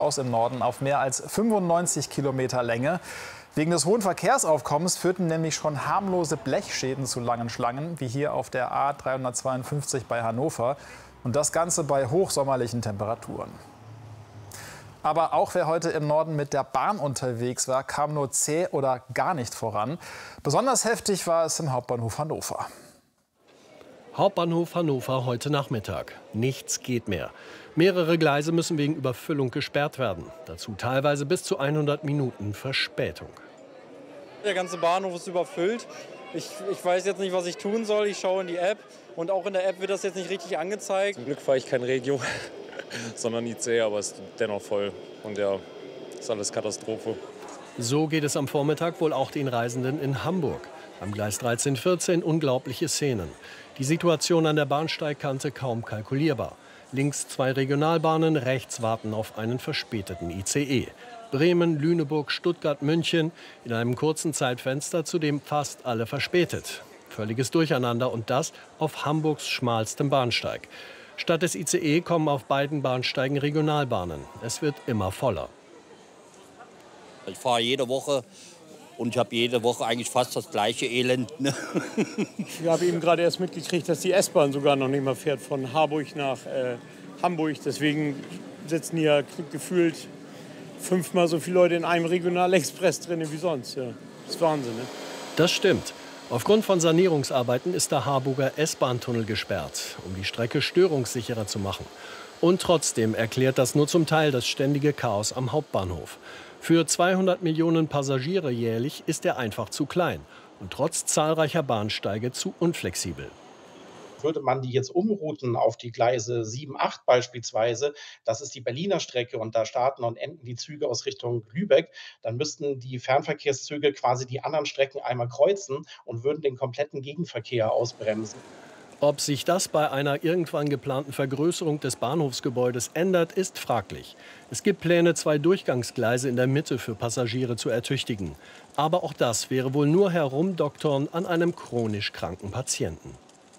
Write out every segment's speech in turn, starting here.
aus im Norden auf mehr als 95 Kilometer Länge. Wegen des hohen Verkehrsaufkommens führten nämlich schon harmlose Blechschäden zu langen Schlangen, wie hier auf der A 352 bei Hannover. Und das Ganze bei hochsommerlichen Temperaturen. Aber auch wer heute im Norden mit der Bahn unterwegs war, kam nur zäh oder gar nicht voran. Besonders heftig war es im Hauptbahnhof Hannover. Hauptbahnhof Hannover heute Nachmittag. Nichts geht mehr. Mehrere Gleise müssen wegen Überfüllung gesperrt werden. Dazu teilweise bis zu 100 Minuten Verspätung. Der ganze Bahnhof ist überfüllt. Ich weiß jetzt nicht, was ich tun soll. Ich schaue in die App und auch in der App wird das jetzt nicht richtig angezeigt. Zum Glück fahre ich kein Regio, sondern IC, aber es ist dennoch voll. Und ja, ist alles Katastrophe. So geht es am Vormittag wohl auch den Reisenden in Hamburg. Am Gleis 13/14 unglaubliche Szenen. Die Situation an der Bahnsteigkante kaum kalkulierbar. Links 2 Regionalbahnen, rechts warten auf einen verspäteten ICE. Bremen, Lüneburg, Stuttgart, München in einem kurzen Zeitfenster, zudem fast alle verspätet. Völliges Durcheinander und das auf Hamburgs schmalstem Bahnsteig. Statt des ICE kommen auf beiden Bahnsteigen Regionalbahnen. Es wird immer voller. Ich fahre jede Woche und ich habe jede Woche eigentlich fast das gleiche Elend. Ne? Ich habe eben gerade erst mitgekriegt, dass die S-Bahn sogar noch nicht mehr fährt von Harburg nach Hamburg. Deswegen sitzen hier gefühlt 5-mal so viele Leute in einem Regionalexpress drin wie sonst. Ja. Das ist Wahnsinn. Ne? Das stimmt. Aufgrund von Sanierungsarbeiten ist der Harburger S-Bahn-Tunnel gesperrt, um die Strecke störungssicherer zu machen. Und trotzdem erklärt das nur zum Teil das ständige Chaos am Hauptbahnhof. Für 200 Millionen Passagiere jährlich ist er einfach zu klein und trotz zahlreicher Bahnsteige zu unflexibel. Würde man die jetzt umrouten auf die Gleise 7, 8 beispielsweise, das ist die Berliner Strecke und da starten und enden die Züge aus Richtung Lübeck, dann müssten die Fernverkehrszüge quasi die anderen Strecken einmal kreuzen und würden den kompletten Gegenverkehr ausbremsen. Ob sich das bei einer irgendwann geplanten Vergrößerung des Bahnhofsgebäudes ändert, ist fraglich. Es gibt Pläne, 2 Durchgangsgleise in der Mitte für Passagiere zu ertüchtigen. Aber auch das wäre wohl nur Herumdoktern an einem chronisch kranken Patienten.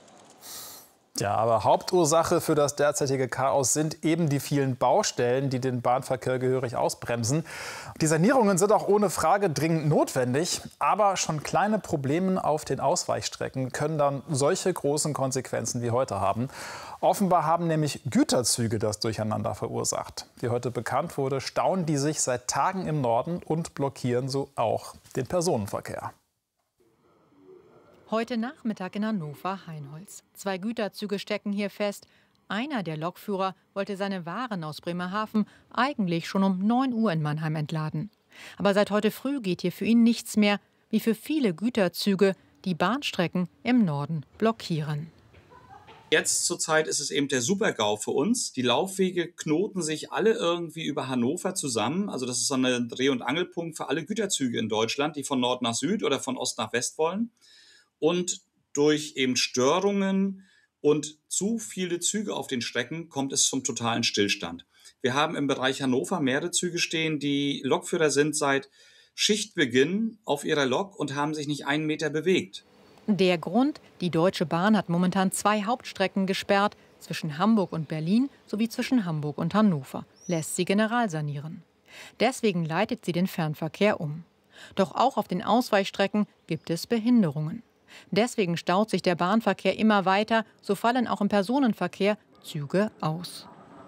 Ja, aber Hauptursache für das derzeitige Chaos sind eben die vielen Baustellen, die den Bahnverkehr gehörig ausbremsen. Die Sanierungen sind auch ohne Frage dringend notwendig, aber schon kleine Probleme auf den Ausweichstrecken können dann solche großen Konsequenzen wie heute haben. Offenbar haben nämlich Güterzüge das Durcheinander verursacht. Wie heute bekannt wurde, stauen die sich seit Tagen im Norden und blockieren so auch den Personenverkehr. Heute Nachmittag in Hannover-Heinholz. 2 Güterzüge stecken hier fest. Einer der Lokführer wollte seine Waren aus Bremerhaven eigentlich schon um 9 Uhr in Mannheim entladen. Aber seit heute früh geht hier für ihn nichts mehr, wie für viele Güterzüge die Bahnstrecken im Norden blockieren. Jetzt zurzeit ist es eben der Super-GAU für uns. Die Laufwege knoten sich alle irgendwie über Hannover zusammen. Also das ist so ein Dreh- und Angelpunkt für alle Güterzüge in Deutschland, die von Nord nach Süd oder von Ost nach West wollen. Und durch eben Störungen und zu viele Züge auf den Strecken kommt es zum totalen Stillstand. Wir haben im Bereich Hannover mehrere Züge stehen, die Lokführer sind seit Schichtbeginn auf ihrer Lok und haben sich nicht einen Meter bewegt. Der Grund: Die Deutsche Bahn hat momentan 2 Hauptstrecken gesperrt, zwischen Hamburg und Berlin sowie zwischen Hamburg und Hannover, lässt sie generalsanieren. Deswegen leitet sie den Fernverkehr um. Doch auch auf den Ausweichstrecken gibt es Behinderungen. Deswegen staut sich der Bahnverkehr immer weiter, so fallen auch im Personenverkehr Züge aus.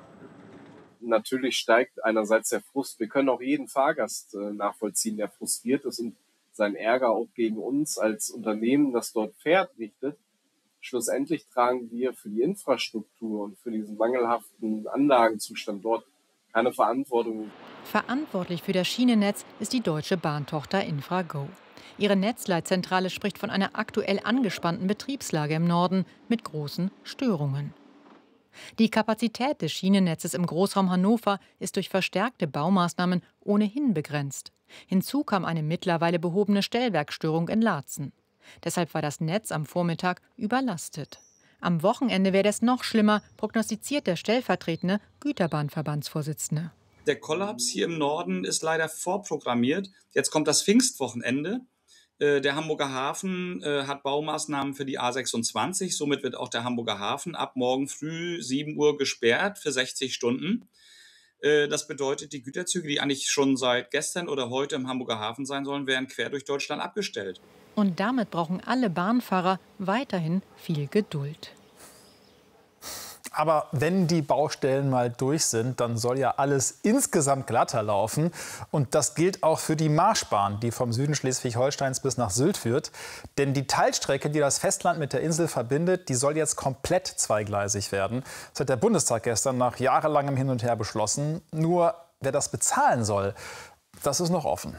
Natürlich steigt einerseits der Frust. Wir können auch jeden Fahrgast nachvollziehen, der frustriert ist und seinen Ärger auch gegen uns als Unternehmen, das dort fährt, richtet. Schlussendlich tragen wir für die Infrastruktur und für diesen mangelhaften Anlagenzustand dort keine Verantwortung. Verantwortlich für das Schienennetz ist die deutsche Bahntochter Infrago. Ihre Netzleitzentrale spricht von einer aktuell angespannten Betriebslage im Norden mit großen Störungen. Die Kapazität des Schienennetzes im Großraum Hannover ist durch verstärkte Baumaßnahmen ohnehin begrenzt. Hinzu kam eine mittlerweile behobene Stellwerkstörung in Laatzen. Deshalb war das Netz am Vormittag überlastet. Am Wochenende werde es noch schlimmer, prognostiziert der stellvertretende Güterbahnverbandsvorsitzende. Der Kollaps hier im Norden ist leider vorprogrammiert. Jetzt kommt das Pfingstwochenende. Der Hamburger Hafen hat Baumaßnahmen für die A26. Somit wird auch der Hamburger Hafen ab morgen früh 7 Uhr gesperrt für 60 Stunden. Das bedeutet, die Güterzüge, die eigentlich schon seit gestern oder heute im Hamburger Hafen sein sollen, werden quer durch Deutschland abgestellt. Und damit brauchen alle Bahnfahrer weiterhin viel Geduld. Aber wenn die Baustellen mal durch sind, dann soll ja alles insgesamt glatter laufen. Und das gilt auch für die Marschbahn, die vom Süden Schleswig-Holsteins bis nach Sylt führt. Denn die Teilstrecke, die das Festland mit der Insel verbindet, die soll jetzt komplett zweigleisig werden. Das hat der Bundestag gestern nach jahrelangem Hin und Her beschlossen. Nur wer das bezahlen soll, das ist noch offen.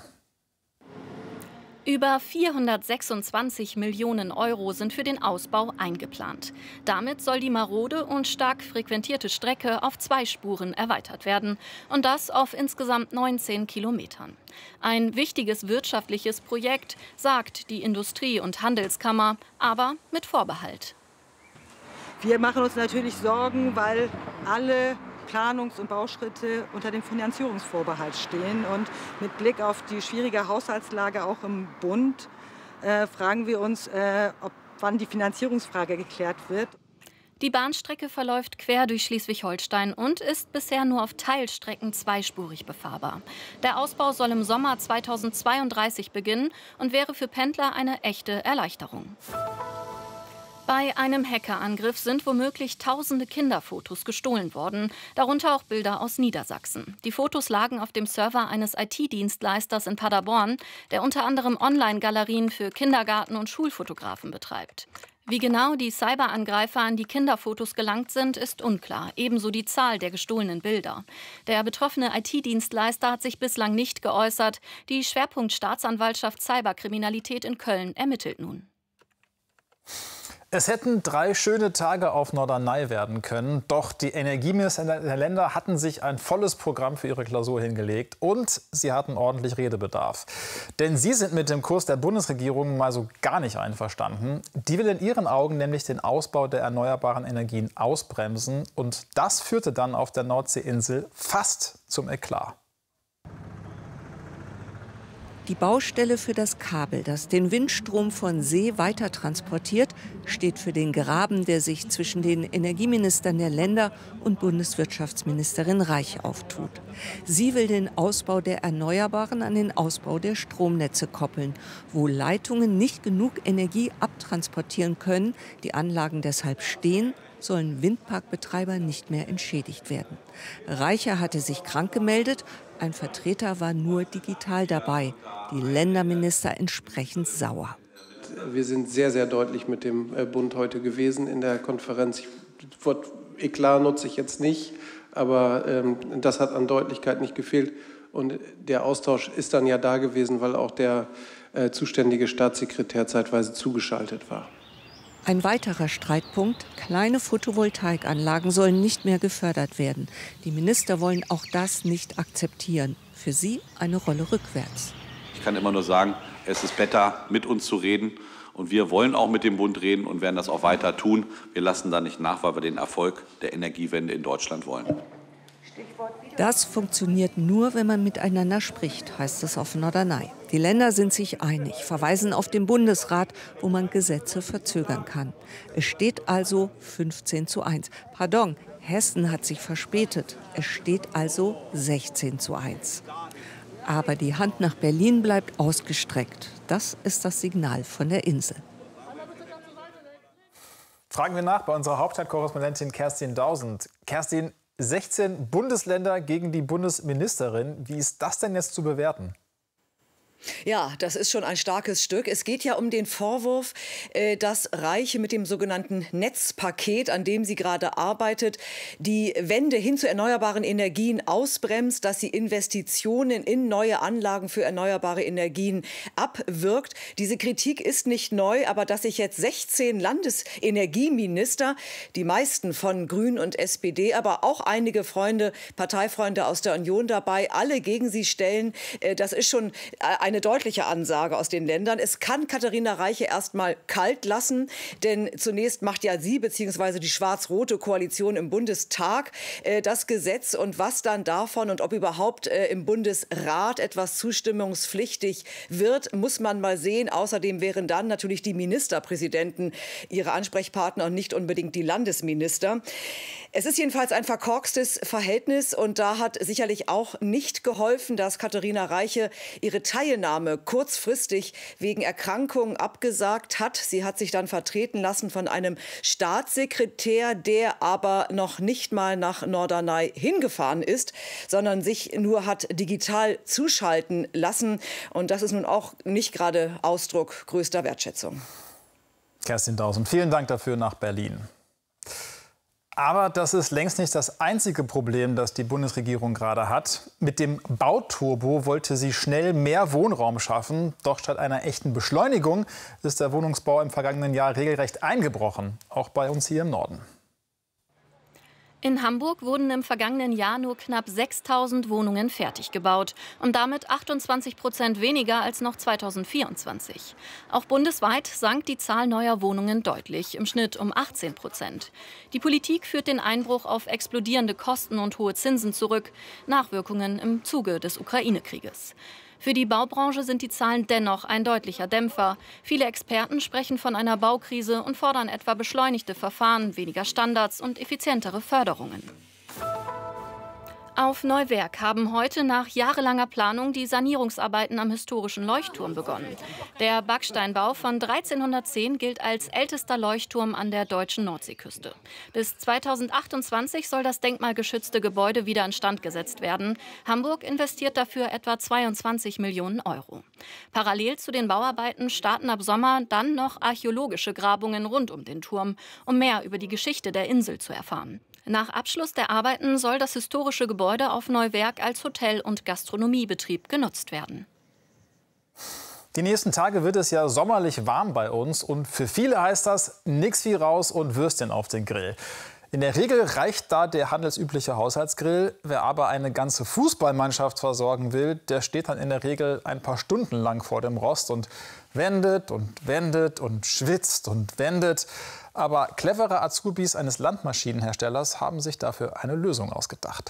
Über 426 Millionen Euro sind für den Ausbau eingeplant. Damit soll die marode und stark frequentierte Strecke auf 2 Spuren erweitert werden. Und das auf insgesamt 19 Kilometern. Ein wichtiges wirtschaftliches Projekt, sagt die Industrie- und Handelskammer, aber mit Vorbehalt. Wir machen uns natürlich Sorgen, weil alle Planungs- und Bauschritte unter dem Finanzierungsvorbehalt stehen. Und mit Blick auf die schwierige Haushaltslage auch im Bund fragen wir uns, wann die Finanzierungsfrage geklärt wird. Die Bahnstrecke verläuft quer durch Schleswig-Holstein und ist bisher nur auf Teilstrecken zweispurig befahrbar. Der Ausbau soll im Sommer 2032 beginnen und wäre für Pendler eine echte Erleichterung. Bei einem Hackerangriff sind womöglich tausende Kinderfotos gestohlen worden, darunter auch Bilder aus Niedersachsen. Die Fotos lagen auf dem Server eines IT-Dienstleisters in Paderborn, der unter anderem Online-Galerien für Kindergarten- und Schulfotografen betreibt. Wie genau die Cyberangreifer an die Kinderfotos gelangt sind, ist unklar. Ebenso die Zahl der gestohlenen Bilder. Der betroffene IT-Dienstleister hat sich bislang nicht geäußert. Die Schwerpunktstaatsanwaltschaft Cyberkriminalität in Köln ermittelt nun. Es hätten 3 schöne Tage auf Norderney werden können, doch die Energieminister der Länder hatten sich ein volles Programm für ihre Klausur hingelegt und sie hatten ordentlich Redebedarf. Denn sie sind mit dem Kurs der Bundesregierung mal so gar nicht einverstanden. Die will in ihren Augen nämlich den Ausbau der erneuerbaren Energien ausbremsen und das führte dann auf der Nordseeinsel fast zum Eklat. Die Baustelle für das Kabel, das den Windstrom von See weiter transportiert, steht für den Graben, der sich zwischen den Energieministern der Länder und Bundeswirtschaftsministerin Reich auftut. Sie will den Ausbau der Erneuerbaren an den Ausbau der Stromnetze koppeln, wo Leitungen nicht genug Energie abtransportieren können, die Anlagen deshalb stehen, sollen Windparkbetreiber nicht mehr entschädigt werden. Reicher hatte sich krank gemeldet, ein Vertreter war nur digital dabei. Die Länderminister entsprechend sauer. Wir sind sehr, sehr deutlich mit dem Bund heute gewesen in der Konferenz. Das Wort Eklat nutze ich jetzt nicht, aber das hat an Deutlichkeit nicht gefehlt. Und der Austausch ist dann ja da gewesen, weil auch der zuständige Staatssekretär zeitweise zugeschaltet war. Ein weiterer Streitpunkt: kleine Photovoltaikanlagen sollen nicht mehr gefördert werden. Die Minister wollen auch das nicht akzeptieren. Für sie eine Rolle rückwärts. Ich kann immer nur sagen, es ist besser, mit uns zu reden. Und wir wollen auch mit dem Bund reden und werden das auch weiter tun. Wir lassen da nicht nach, weil wir den Erfolg der Energiewende in Deutschland wollen. Das funktioniert nur, wenn man miteinander spricht, heißt es auf Norderney. Die Länder sind sich einig, verweisen auf den Bundesrat, wo man Gesetze verzögern kann. Es steht also 15:1. Pardon, Hessen hat sich verspätet. Es steht also 16:1. Aber die Hand nach Berlin bleibt ausgestreckt. Das ist das Signal von der Insel. Fragen wir nach bei unserer Hauptstadtkorrespondentin Kerstin Dausend. Kerstin, 16 Bundesländer gegen die Bundesministerin. Wie ist das denn jetzt zu bewerten? Ja, das ist schon ein starkes Stück. Es geht ja um den Vorwurf, dass Reiche mit dem sogenannten Netzpaket, an dem sie gerade arbeitet, die Wende hin zu erneuerbaren Energien ausbremst, dass sie Investitionen in neue Anlagen für erneuerbare Energien abwirkt. Diese Kritik ist nicht neu, aber dass sich jetzt 16 Landesenergieminister, die meisten von Grünen und SPD, aber auch einige Freunde, Parteifreunde aus der Union dabei, alle gegen sie stellen, das ist schon eine eine deutliche Ansage aus den Ländern. Es kann Katharina Reiche erst mal kalt lassen, denn zunächst macht ja sie bzw. die schwarz-rote Koalition im Bundestag das Gesetz, und was dann davon und ob überhaupt im Bundesrat etwas zustimmungspflichtig wird, muss man mal sehen. Außerdem wären dann natürlich die Ministerpräsidenten ihre Ansprechpartner und nicht unbedingt die Landesminister. Es ist jedenfalls ein verkorkstes Verhältnis, und da hat sicherlich auch nicht geholfen, dass Katharina Reiche ihre Teilnahme kurzfristig wegen Erkrankung abgesagt hat. Sie hat sich dann vertreten lassen von einem Staatssekretär, der aber noch nicht mal nach Norderney hingefahren ist, sondern sich nur hat digital zuschalten lassen. Und das ist nun auch nicht gerade Ausdruck größter Wertschätzung. Kerstin Dausen, vielen Dank dafür nach Berlin. Aber das ist längst nicht das einzige Problem, das die Bundesregierung gerade hat. Mit dem Bauturbo wollte sie schnell mehr Wohnraum schaffen. Doch statt einer echten Beschleunigung ist der Wohnungsbau im vergangenen Jahr regelrecht eingebrochen. Auch bei uns hier im Norden. In Hamburg wurden im vergangenen Jahr nur knapp 6.000 Wohnungen fertig gebaut und damit 28% weniger als noch 2024. Auch bundesweit sank die Zahl neuer Wohnungen deutlich, im Schnitt um 18%. Die Politik führt den Einbruch auf explodierende Kosten und hohe Zinsen zurück, Nachwirkungen im Zuge des Ukraine-Krieges. Für die Baubranche sind die Zahlen dennoch ein deutlicher Dämpfer. Viele Experten sprechen von einer Baukrise und fordern etwa beschleunigte Verfahren, weniger Standards und effizientere Förderungen. Auf Neuwerk haben heute nach jahrelanger Planung die Sanierungsarbeiten am historischen Leuchtturm begonnen. Der Backsteinbau von 1310 gilt als ältester Leuchtturm an der deutschen Nordseeküste. Bis 2028 soll das denkmalgeschützte Gebäude wieder instand gesetzt werden. Hamburg investiert dafür etwa 22 Millionen Euro. Parallel zu den Bauarbeiten starten ab Sommer dann noch archäologische Grabungen rund um den Turm, um mehr über die Geschichte der Insel zu erfahren. Nach Abschluss der Arbeiten soll das historische Gebäude auf Neuwerk als Hotel- und Gastronomiebetrieb genutzt werden. Die nächsten Tage wird es ja sommerlich warm bei uns. Und für viele heißt das, nix wie raus und Würstchen auf den Grill. In der Regel reicht da der handelsübliche Haushaltsgrill. Wer aber eine ganze Fußballmannschaft versorgen will, der steht dann in der Regel ein paar Stunden lang vor dem Rost und wendet und schwitzt und wendet. Aber clevere Azubis eines Landmaschinenherstellers haben sich dafür eine Lösung ausgedacht.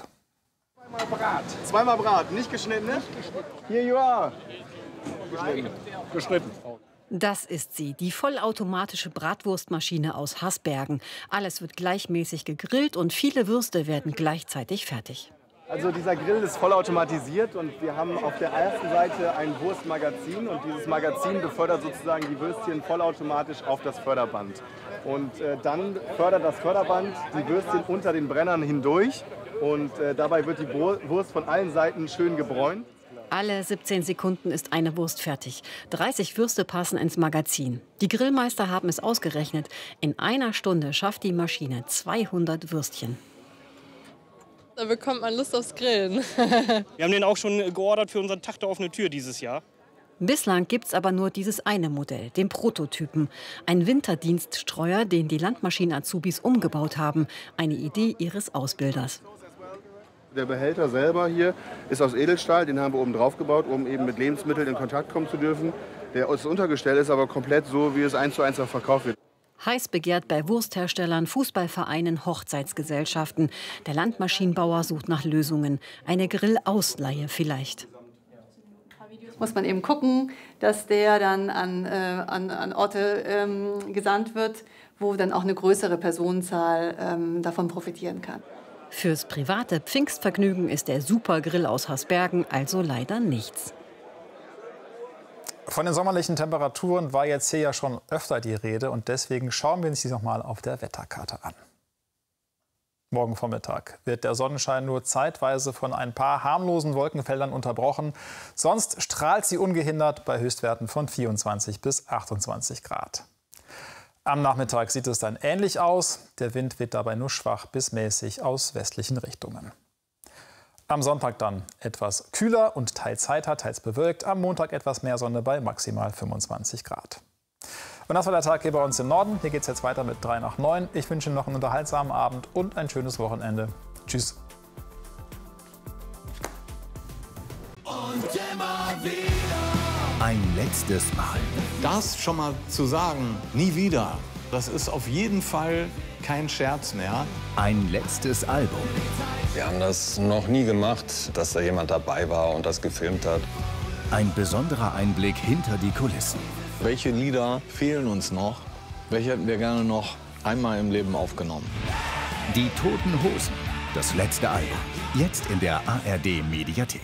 Zweimal Brat, nicht geschnitten, ne? Here you are. Geschnitten. Das ist sie, die vollautomatische Bratwurstmaschine aus Hasbergen. Alles wird gleichmäßig gegrillt und viele Würste werden gleichzeitig fertig. Also dieser Grill ist vollautomatisiert und wir haben auf der ersten Seite ein Wurstmagazin und dieses Magazin befördert sozusagen die Würstchen vollautomatisch auf das Förderband. Und dann fördert das Förderband die Würstchen unter den Brennern hindurch und dabei wird die Wurst von allen Seiten schön gebräunt. Alle 17 Sekunden ist eine Wurst fertig. 30 Würste passen ins Magazin. Die Grillmeister haben es ausgerechnet. In einer Stunde schafft die Maschine 200 Würstchen. Da bekommt man Lust aufs Grillen. Wir haben den auch schon geordert für unseren Tag der offenen Tür dieses Jahr. Bislang gibt es aber nur dieses eine Modell, den Prototypen. Ein Winterdienststreuer, den die Landmaschinen-Azubis umgebaut haben. Eine Idee ihres Ausbilders. Der Behälter selber hier ist aus Edelstahl, den haben wir oben drauf gebaut, um eben mit Lebensmitteln in Kontakt kommen zu dürfen. Das Untergestell ist aber komplett so, wie es 1:1 auch verkauft wird. Heiß begehrt bei Wurstherstellern, Fußballvereinen, Hochzeitsgesellschaften. Der Landmaschinenbauer sucht nach Lösungen. Eine Grillausleihe vielleicht. Muss man eben gucken, dass der dann an Orte gesandt wird, wo dann auch eine größere Personenzahl davon profitieren kann. Fürs private Pfingstvergnügen ist der Supergrill aus Hasbergen also leider nichts. Von den sommerlichen Temperaturen war jetzt hier ja schon öfter die Rede und deswegen schauen wir uns die noch mal auf der Wetterkarte an. Morgen Vormittag wird der Sonnenschein nur zeitweise von ein paar harmlosen Wolkenfeldern unterbrochen. Sonst strahlt sie ungehindert bei Höchstwerten von 24 bis 28 Grad. Am Nachmittag sieht es dann ähnlich aus. Der Wind weht dabei nur schwach bis mäßig aus westlichen Richtungen. Am Sonntag dann etwas kühler und teils heiter, teils bewölkt. Am Montag etwas mehr Sonne bei maximal 25 Grad. Und das war der Tag hier bei uns im Norden. Hier geht es jetzt weiter mit 3 nach 9. Ich wünsche Ihnen noch einen unterhaltsamen Abend und ein schönes Wochenende. Tschüss. Und immer wieder. Ein letztes Mal. Das schon mal zu sagen, nie wieder, das ist auf jeden Fall kein Scherz mehr. Ein letztes Album. Wir haben das noch nie gemacht, dass da jemand dabei war und das gefilmt hat. Ein besonderer Einblick hinter die Kulissen. Welche Lieder fehlen uns noch? Welche hätten wir gerne noch einmal im Leben aufgenommen? Die Toten Hosen. Das letzte Album. Jetzt in der ARD-Mediathek.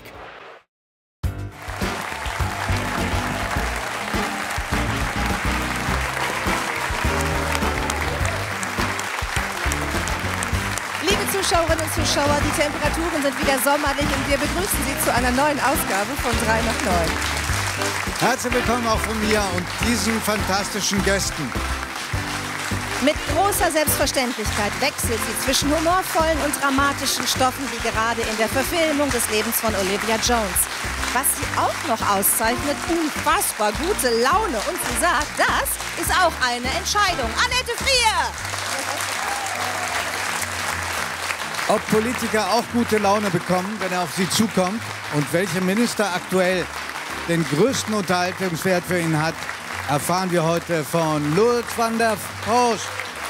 Zuschauerinnen und Zuschauer, die Temperaturen sind wieder sommerlich und wir begrüßen Sie zu einer neuen Ausgabe von 3 nach 9. Herzlich willkommen auch von mir und diesen fantastischen Gästen. Mit großer Selbstverständlichkeit wechselt sie zwischen humorvollen und dramatischen Stoffen, wie gerade in der Verfilmung des Lebens von Olivia Jones. Was sie auch noch auszeichnet, unfassbar gute Laune. Und sie sagt, das ist auch eine Entscheidung. Annette Frier! Ob Politiker auch gute Laune bekommen, wenn er auf sie zukommt und welcher Minister aktuell den größten Unterhaltungswert für ihn hat, erfahren wir heute von Lourdes van der Post.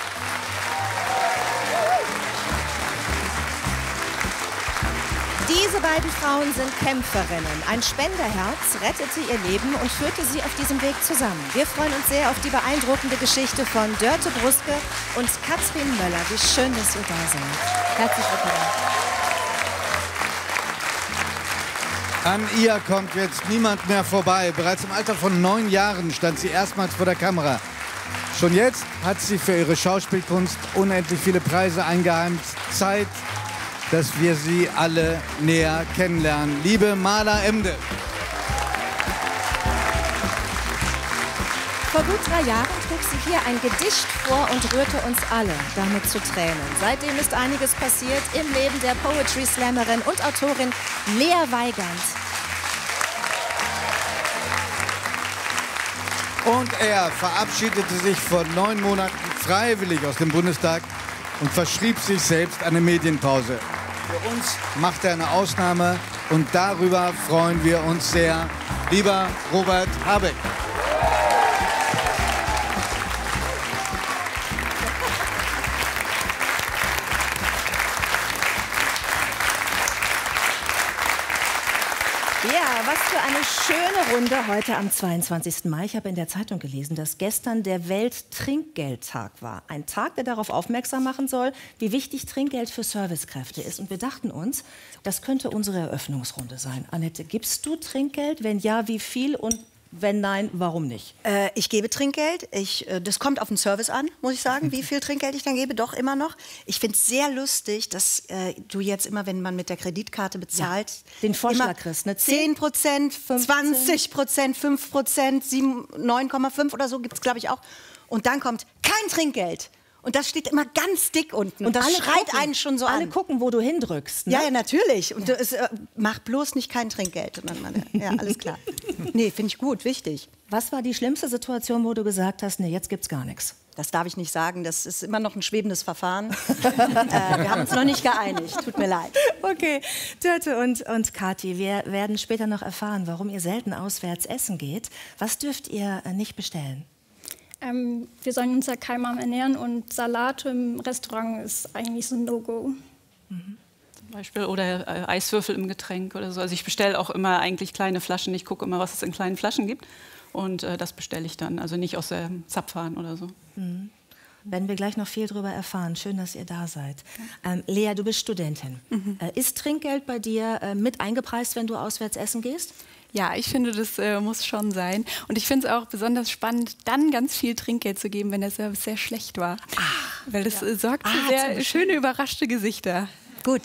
Diese beiden Frauen sind Kämpferinnen. Ein Spenderherz rettete ihr Leben und führte sie auf diesem Weg zusammen. Wir freuen uns sehr auf die beeindruckende Geschichte von Dörte Bruske und Katrin Möller. Wie schön, dass ihr da seid. Herzlich willkommen. An ihr kommt jetzt niemand mehr vorbei. Bereits im Alter von 9 Jahren stand sie erstmals vor der Kamera. Schon jetzt hat sie für ihre Schauspielkunst unendlich viele Preise eingeheimst. Zeit, dass wir sie alle näher kennenlernen. Liebe Mala Emde. Vor gut 3 Jahren trug sie hier ein Gedicht vor und rührte uns alle damit zu Tränen. Seitdem ist einiges passiert im Leben der Poetry Slammerin und Autorin Lea Weigand. Und er verabschiedete sich vor 9 Monaten freiwillig aus dem Bundestag und verschrieb sich selbst eine Medienpause. Für uns macht er eine Ausnahme und darüber freuen wir uns sehr. Lieber Robert Habeck. Was für eine schöne Runde heute am 22. Mai. Ich habe in der Zeitung gelesen, dass gestern der Welttrinkgeldtag war. Ein Tag, der darauf aufmerksam machen soll, wie wichtig Trinkgeld für Servicekräfte ist. Und wir dachten uns, das könnte unsere Eröffnungsrunde sein. Annette, gibst du Trinkgeld? Wenn ja, wie viel? Und wenn nein, warum nicht? Ich gebe Trinkgeld. Das kommt auf den Service an, muss ich sagen, wie viel Trinkgeld ich dann gebe. Doch, immer noch. Ich finde es sehr lustig, dass du jetzt immer, wenn man mit der Kreditkarte bezahlt, den Vorschlag kriegst. Ne? 10%, 20%, 5%, 9,5 oder so gibt es, glaube ich, auch. Und dann kommt kein Trinkgeld. Und das steht immer ganz dick unten. Und das alle schreit gucken, einen schon so an. Alle gucken, wo du hindrückst. Ne? Ja, natürlich. Und mach bloß nicht kein Trinkgeld. Und dann, ja, alles klar. Nee, finde ich gut, wichtig. Was war die schlimmste Situation, wo du gesagt hast, nee, jetzt gibt's gar nichts? Das darf ich nicht sagen. Das ist immer noch ein schwebendes Verfahren. Wir haben uns noch nicht geeinigt. Tut mir leid. Okay, Dörte und Kathi, wir werden später noch erfahren, warum ihr selten auswärts essen geht. Was dürft ihr nicht bestellen? Wir sollen uns ja keimarm ernähren und Salat im Restaurant ist eigentlich so ein No-Go. Mhm. Zum Beispiel oder Eiswürfel im Getränk oder so. Also ich bestelle auch immer eigentlich kleine Flaschen. Ich gucke immer, was es in kleinen Flaschen gibt und das bestelle ich dann. Also nicht aus der Zapfhahn oder so. Mhm. Werden wir gleich noch viel darüber erfahren. Schön, dass ihr da seid. Lea, du bist Studentin. Mhm. Ist Trinkgeld bei dir mit eingepreist, wenn du auswärts essen gehst? Ja, ich finde, das muss schon sein. Und ich finde es auch besonders spannend, dann ganz viel Trinkgeld zu geben, wenn der Service sehr schlecht war. Weil das sorgt für sehr schöne, überraschte Gesichter. Gut.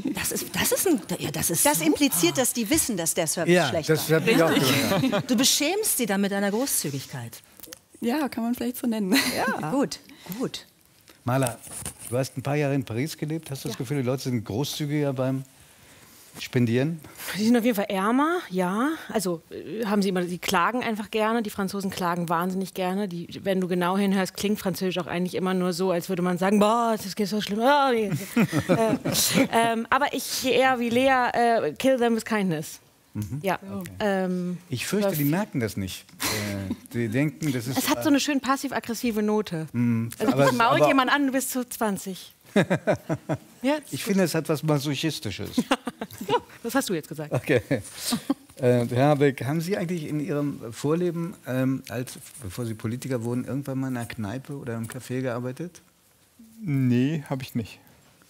Das impliziert, dass die wissen, dass der Service schlecht war. Das habe ich auch gehört. Du beschämst sie dann mit deiner Großzügigkeit. Ja, kann man vielleicht so nennen. Ja, gut. Mala, du hast ein paar Jahre in Paris gelebt. Hast du das Gefühl, die Leute sind großzügiger beim Spendieren? Die sind auf jeden Fall ärmer, ja. Also die klagen einfach gerne. Die Franzosen klagen wahnsinnig gerne. Wenn du genau hinhörst, klingt Französisch auch eigentlich immer nur so, als würde man sagen, boah, das geht so schlimm. Aber ich eher wie Lea, kill them with kindness. Ja. Okay. Ich fürchte, die merken das nicht. Die denken, das ist... Es hat so eine schön passiv-aggressive Note. Also aber, ich maul jemand an, du bist zu 20. Ja, ich finde, es hat was Masochistisches. Das hast du jetzt gesagt. Okay. Herr Habeck, haben Sie eigentlich in Ihrem Vorleben, bevor Sie Politiker wurden, irgendwann mal in einer Kneipe oder im Café gearbeitet? Nee, habe ich nicht.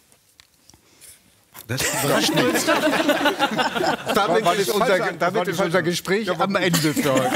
Das überrascht mich. Damit ist unser Gespräch am Ende für heute.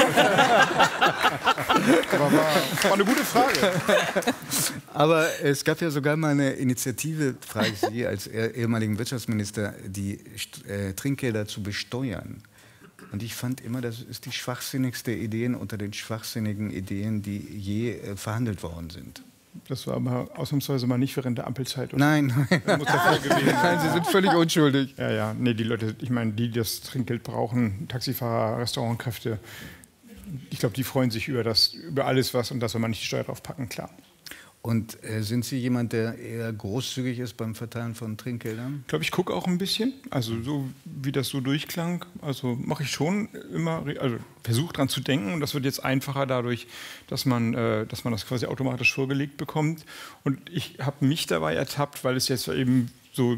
War eine gute Frage. Aber es gab ja sogar mal eine Initiative, frage ich Sie als ehemaligen Wirtschaftsminister, die Trinkgelder zu besteuern. Und ich fand immer, das ist die schwachsinnigste Idee unter den schwachsinnigen Ideen, die je verhandelt worden sind. Das war aber ausnahmsweise mal nicht während der Ampelzeit. Oder? Nein, muss der Fall gewesen sein. Nein, Sie sind völlig unschuldig. Ja, ja. Nee, die Leute, ich meine, die das Trinkgeld brauchen, Taxifahrer, Restaurantkräfte, ich glaube, die freuen sich über alles was und das soll man nicht die Steuer drauf packen, klar. Und sind Sie jemand, der eher großzügig ist beim Verteilen von Trinkgeldern? Ich glaube, ich gucke auch ein bisschen, also so wie das so durchklang, also mache ich schon immer, also versuche dran zu denken und das wird jetzt einfacher dadurch, dass man das quasi automatisch vorgelegt bekommt und ich habe mich dabei ertappt, weil es jetzt eben so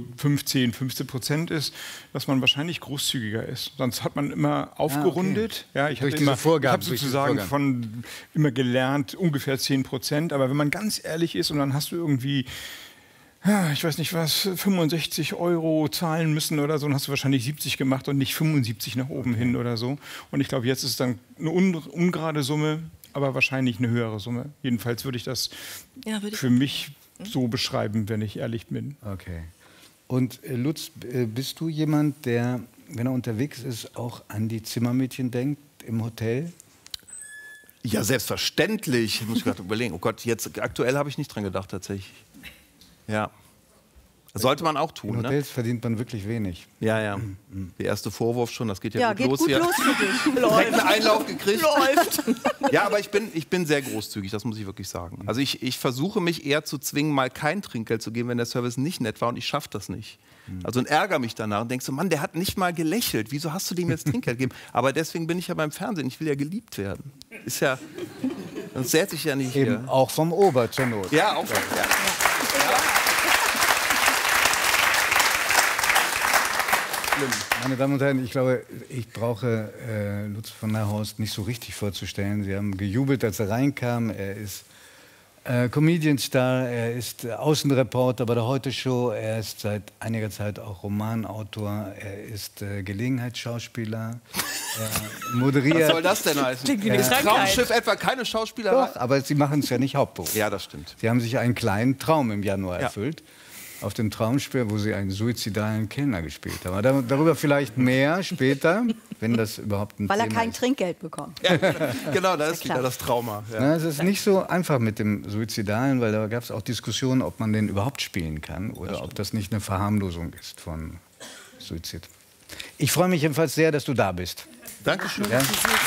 15% ist, dass man wahrscheinlich großzügiger ist. Sonst hat man immer aufgerundet. Okay. Ja, ich habe sozusagen immer gelernt, ungefähr 10%. Aber wenn man ganz ehrlich ist und dann hast du irgendwie, ich weiß nicht was, 65 € zahlen müssen oder so, dann hast du wahrscheinlich 70 gemacht und nicht 75 nach oben hin oder so. Und ich glaube, jetzt ist es dann eine ungerade Summe, aber wahrscheinlich eine höhere Summe. Jedenfalls würde ich das für mich so beschreiben, wenn ich ehrlich bin. Okay. Und Lutz, bist du jemand, der, wenn er unterwegs ist, auch an die Zimmermädchen denkt im Hotel? Ja, selbstverständlich. Muss ich gerade überlegen. Oh Gott, jetzt aktuell habe ich nicht dran gedacht tatsächlich. Ja. Das sollte man auch tun. In Hotels verdient man wirklich wenig. Ja, ja. Der erste Vorwurf schon, das geht ja, geht gut los für dich. Direkt einen Einlauf gekriegt. Läuft. Ja, aber ich bin sehr großzügig, das muss ich wirklich sagen. Also ich versuche mich eher zu zwingen, mal kein Trinkgeld zu geben, wenn der Service nicht nett war und ich schaffe das nicht. Also und ärgere mich danach und denkst so, Mann, der hat nicht mal gelächelt. Wieso hast du dem jetzt Trinkgeld gegeben? Aber deswegen bin ich ja beim Fernsehen. Ich will ja geliebt werden. Ist ja, sonst sähe ich ja nicht eben hier. Auch vom Ober zur Not. Ja, auch. Ja. Meine Damen und Herren, ich glaube, ich brauche Lutz von der Horst nicht so richtig vorzustellen. Sie haben gejubelt, als er reinkam. Er ist Comedian-Star, er ist Außenreporter bei der Heute-Show, er ist seit einiger Zeit auch Romanautor, er ist Gelegenheitsschauspieler, er moderiert. Was soll das denn heißen? Ist Traumschiff etwa keine Schauspielerei? Doch, aber Sie machen es ja nicht hauptberuflich. Ja, das stimmt. Sie haben sich einen kleinen Traum im Januar erfüllt. Auf dem Traumspiel, wo Sie einen suizidalen Kellner gespielt haben. Aber darüber vielleicht mehr später, wenn das überhaupt ein Thema ist. Weil er kein Trinkgeld bekommt. Ja, genau, das ist wieder das Trauma. Ja. Na, es ist nicht so einfach mit dem Suizidalen, weil da gab es auch Diskussionen, ob man den überhaupt spielen kann oder ob das nicht eine Verharmlosung ist von Suizid. Ich freue mich jedenfalls sehr, dass du da bist. Dankeschön. Ja?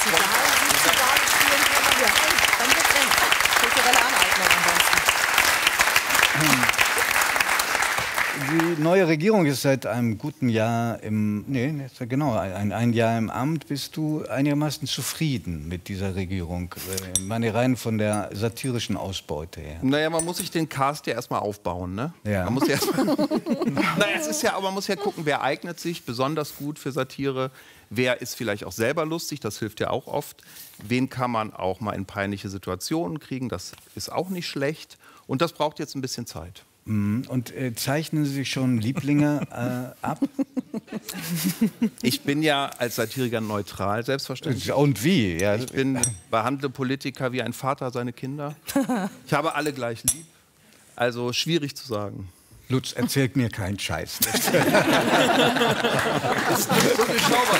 Die neue Regierung ist seit einem guten Jahr ein Jahr im Amt. Bist du einigermaßen zufrieden mit dieser Regierung? Meine rein von der satirischen Ausbeute her. Naja, man muss sich den Cast ja erstmal aufbauen, ne? Ja. Man muss ja naja, es ist ja, aber man muss ja gucken, wer eignet sich besonders gut für Satire. Wer ist vielleicht auch selber lustig, das hilft ja auch oft. Wen kann man auch mal in peinliche Situationen kriegen, das ist auch nicht schlecht. Und das braucht jetzt ein bisschen Zeit. Und zeichnen Sie sich schon Lieblinge ab? Ich bin ja als Satiriker neutral, selbstverständlich. Und wie? Ja. Ich behandle Politiker wie ein Vater seine Kinder. Ich habe alle gleich lieb. Also schwierig zu sagen. Lutz, erzählt mir keinen Scheiß. Das ist so durchschaubar.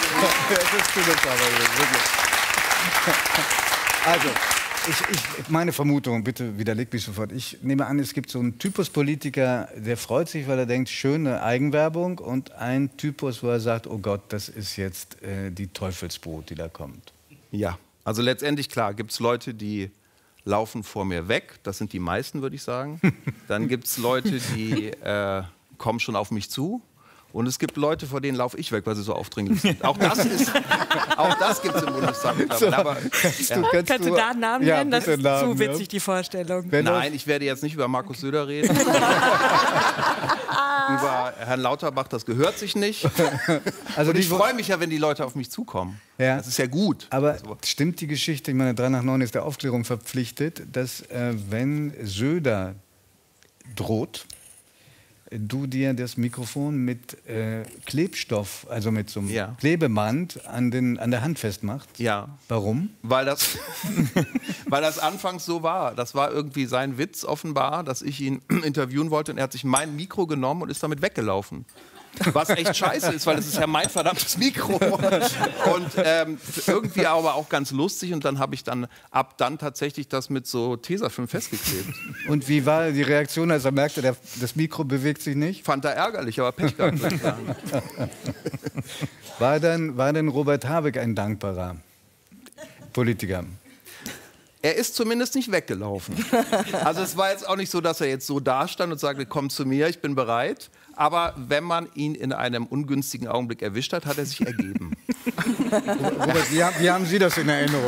Also, meine Vermutung, bitte widerleg mich sofort. Ich nehme an, es gibt so einen Typus Politiker, der freut sich, weil er denkt, schöne Eigenwerbung. Und ein Typus, wo er sagt, oh Gott, das ist jetzt die Teufelsbrut, die da kommt. Ja, also letztendlich, klar, gibt es Leute, die laufen vor mir weg. Das sind die meisten, würde ich sagen. Dann gibt es Leute, die kommen schon auf mich zu. Und es gibt Leute, vor denen laufe ich weg, weil sie so aufdringlich sind. Auch das gibt es im Bundestag. So, aber, kannst du da einen Namen nennen? Das ist zu witzig, die Vorstellung. Nein, ich werde jetzt nicht über Markus Söder reden. Über Herrn Lauterbach, das gehört sich nicht. Also und ich freue mich ja, wenn die Leute auf mich zukommen. Ja. Das ist ja gut. Aber stimmt die Geschichte, ich meine, 3 nach 9 ist der Aufklärung verpflichtet, dass wenn Söder droht, du dir das Mikrofon mit Klebstoff, also mit so einem Klebeband an der Hand festmachst? Ja. Warum? Weil das anfangs so war. Das war irgendwie sein Witz offenbar, dass ich ihn interviewen wollte und er hat sich mein Mikro genommen und ist damit weggelaufen. Was echt scheiße ist, weil das ist ja mein verdammtes Mikro. Und irgendwie aber auch ganz lustig. Und dann habe ich ab dann tatsächlich das mit so Tesafilm festgeklebt. Und wie war die Reaktion, als er merkte, das Mikro bewegt sich nicht? Fand er ärgerlich, aber Pech gehabt. War denn Robert Habeck ein dankbarer Politiker? Er ist zumindest nicht weggelaufen. Also es war jetzt auch nicht so, dass er jetzt so dastand und sagte, komm zu mir, ich bin bereit. Aber wenn man ihn in einem ungünstigen Augenblick erwischt hat, hat er sich ergeben. Robert, wie haben Sie das in Erinnerung?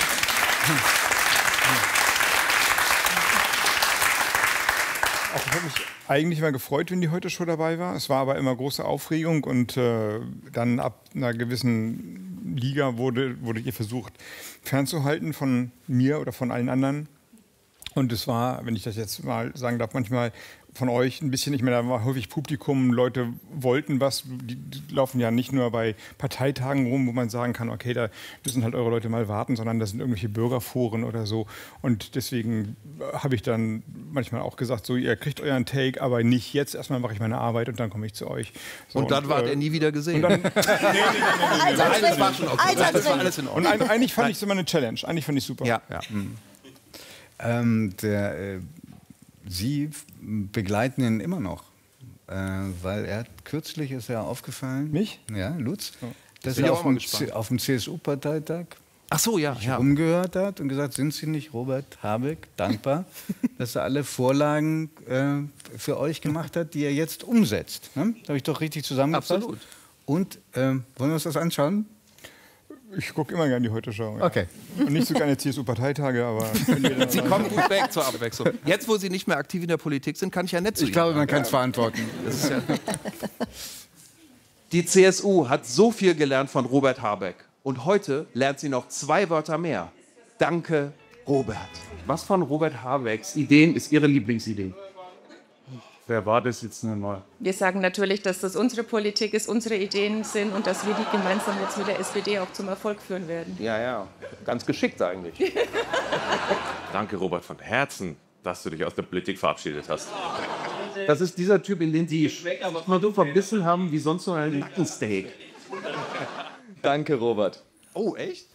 Auch ich habe mich eigentlich mal gefreut, wenn die Heute-Show dabei war. Es war aber immer große Aufregung und dann ab einer gewissen Liga wurde ihr versucht fernzuhalten von mir oder von allen anderen. Und es war, wenn ich das jetzt mal sagen darf, manchmal von euch ein bisschen, ich meine, da war häufig Publikum, Leute wollten was, die laufen ja nicht nur bei Parteitagen rum, wo man sagen kann, okay, da müssen halt eure Leute mal warten, sondern das sind irgendwelche Bürgerforen oder so. Und deswegen habe ich dann manchmal auch gesagt, so, ihr kriegt euren Take, aber nicht jetzt, erstmal mache ich meine Arbeit und dann komme ich zu euch. So, und dann wart ihr nie wieder gesehen? Und dann, nee, das war schon okay. Das war alles in Ordnung. Und eigentlich fand ich es immer eine Challenge, eigentlich fand ich es super. Ja. Sie begleiten ihn immer noch, weil kürzlich ist er aufgefallen. Mich? Ja, Lutz. Oh. Dass er auf dem CSU-Parteitag umgehört hat und gesagt, sind Sie nicht Robert Habeck dankbar, dass er alle Vorlagen für euch gemacht hat, die er jetzt umsetzt. Ne? Habe ich doch richtig zusammengefasst? Absolut. Und wollen wir uns das anschauen? Ich gucke immer gerne die Heute-Show. Ja. Okay. Und nicht so gerne CSU-Parteitage, aber... Sie kommen gut weg zur Abwechslung. Jetzt, wo Sie nicht mehr aktiv in der Politik sind, kann ich ja nicht zu Ihnen. Ich glaube, man kann es verantworten. Das ist ja Die CSU hat so viel gelernt von Robert Habeck. Und heute lernt sie noch 2 Wörter mehr. Danke, Robert. Was von Robert Habecks Ideen ist Ihre Lieblingsidee? Wer war das jetzt nochmal? Wir sagen natürlich, dass das unsere Politik ist, unsere Ideen sind und dass wir die gemeinsam jetzt mit der SPD auch zum Erfolg führen werden. Ja, ganz geschickt eigentlich. Danke, Robert, von Herzen, dass du dich aus der Politik verabschiedet hast. Das ist dieser Typ, in den die mal so verbissen haben wie sonst so ein Nackensteak. Danke, Robert. Oh, echt?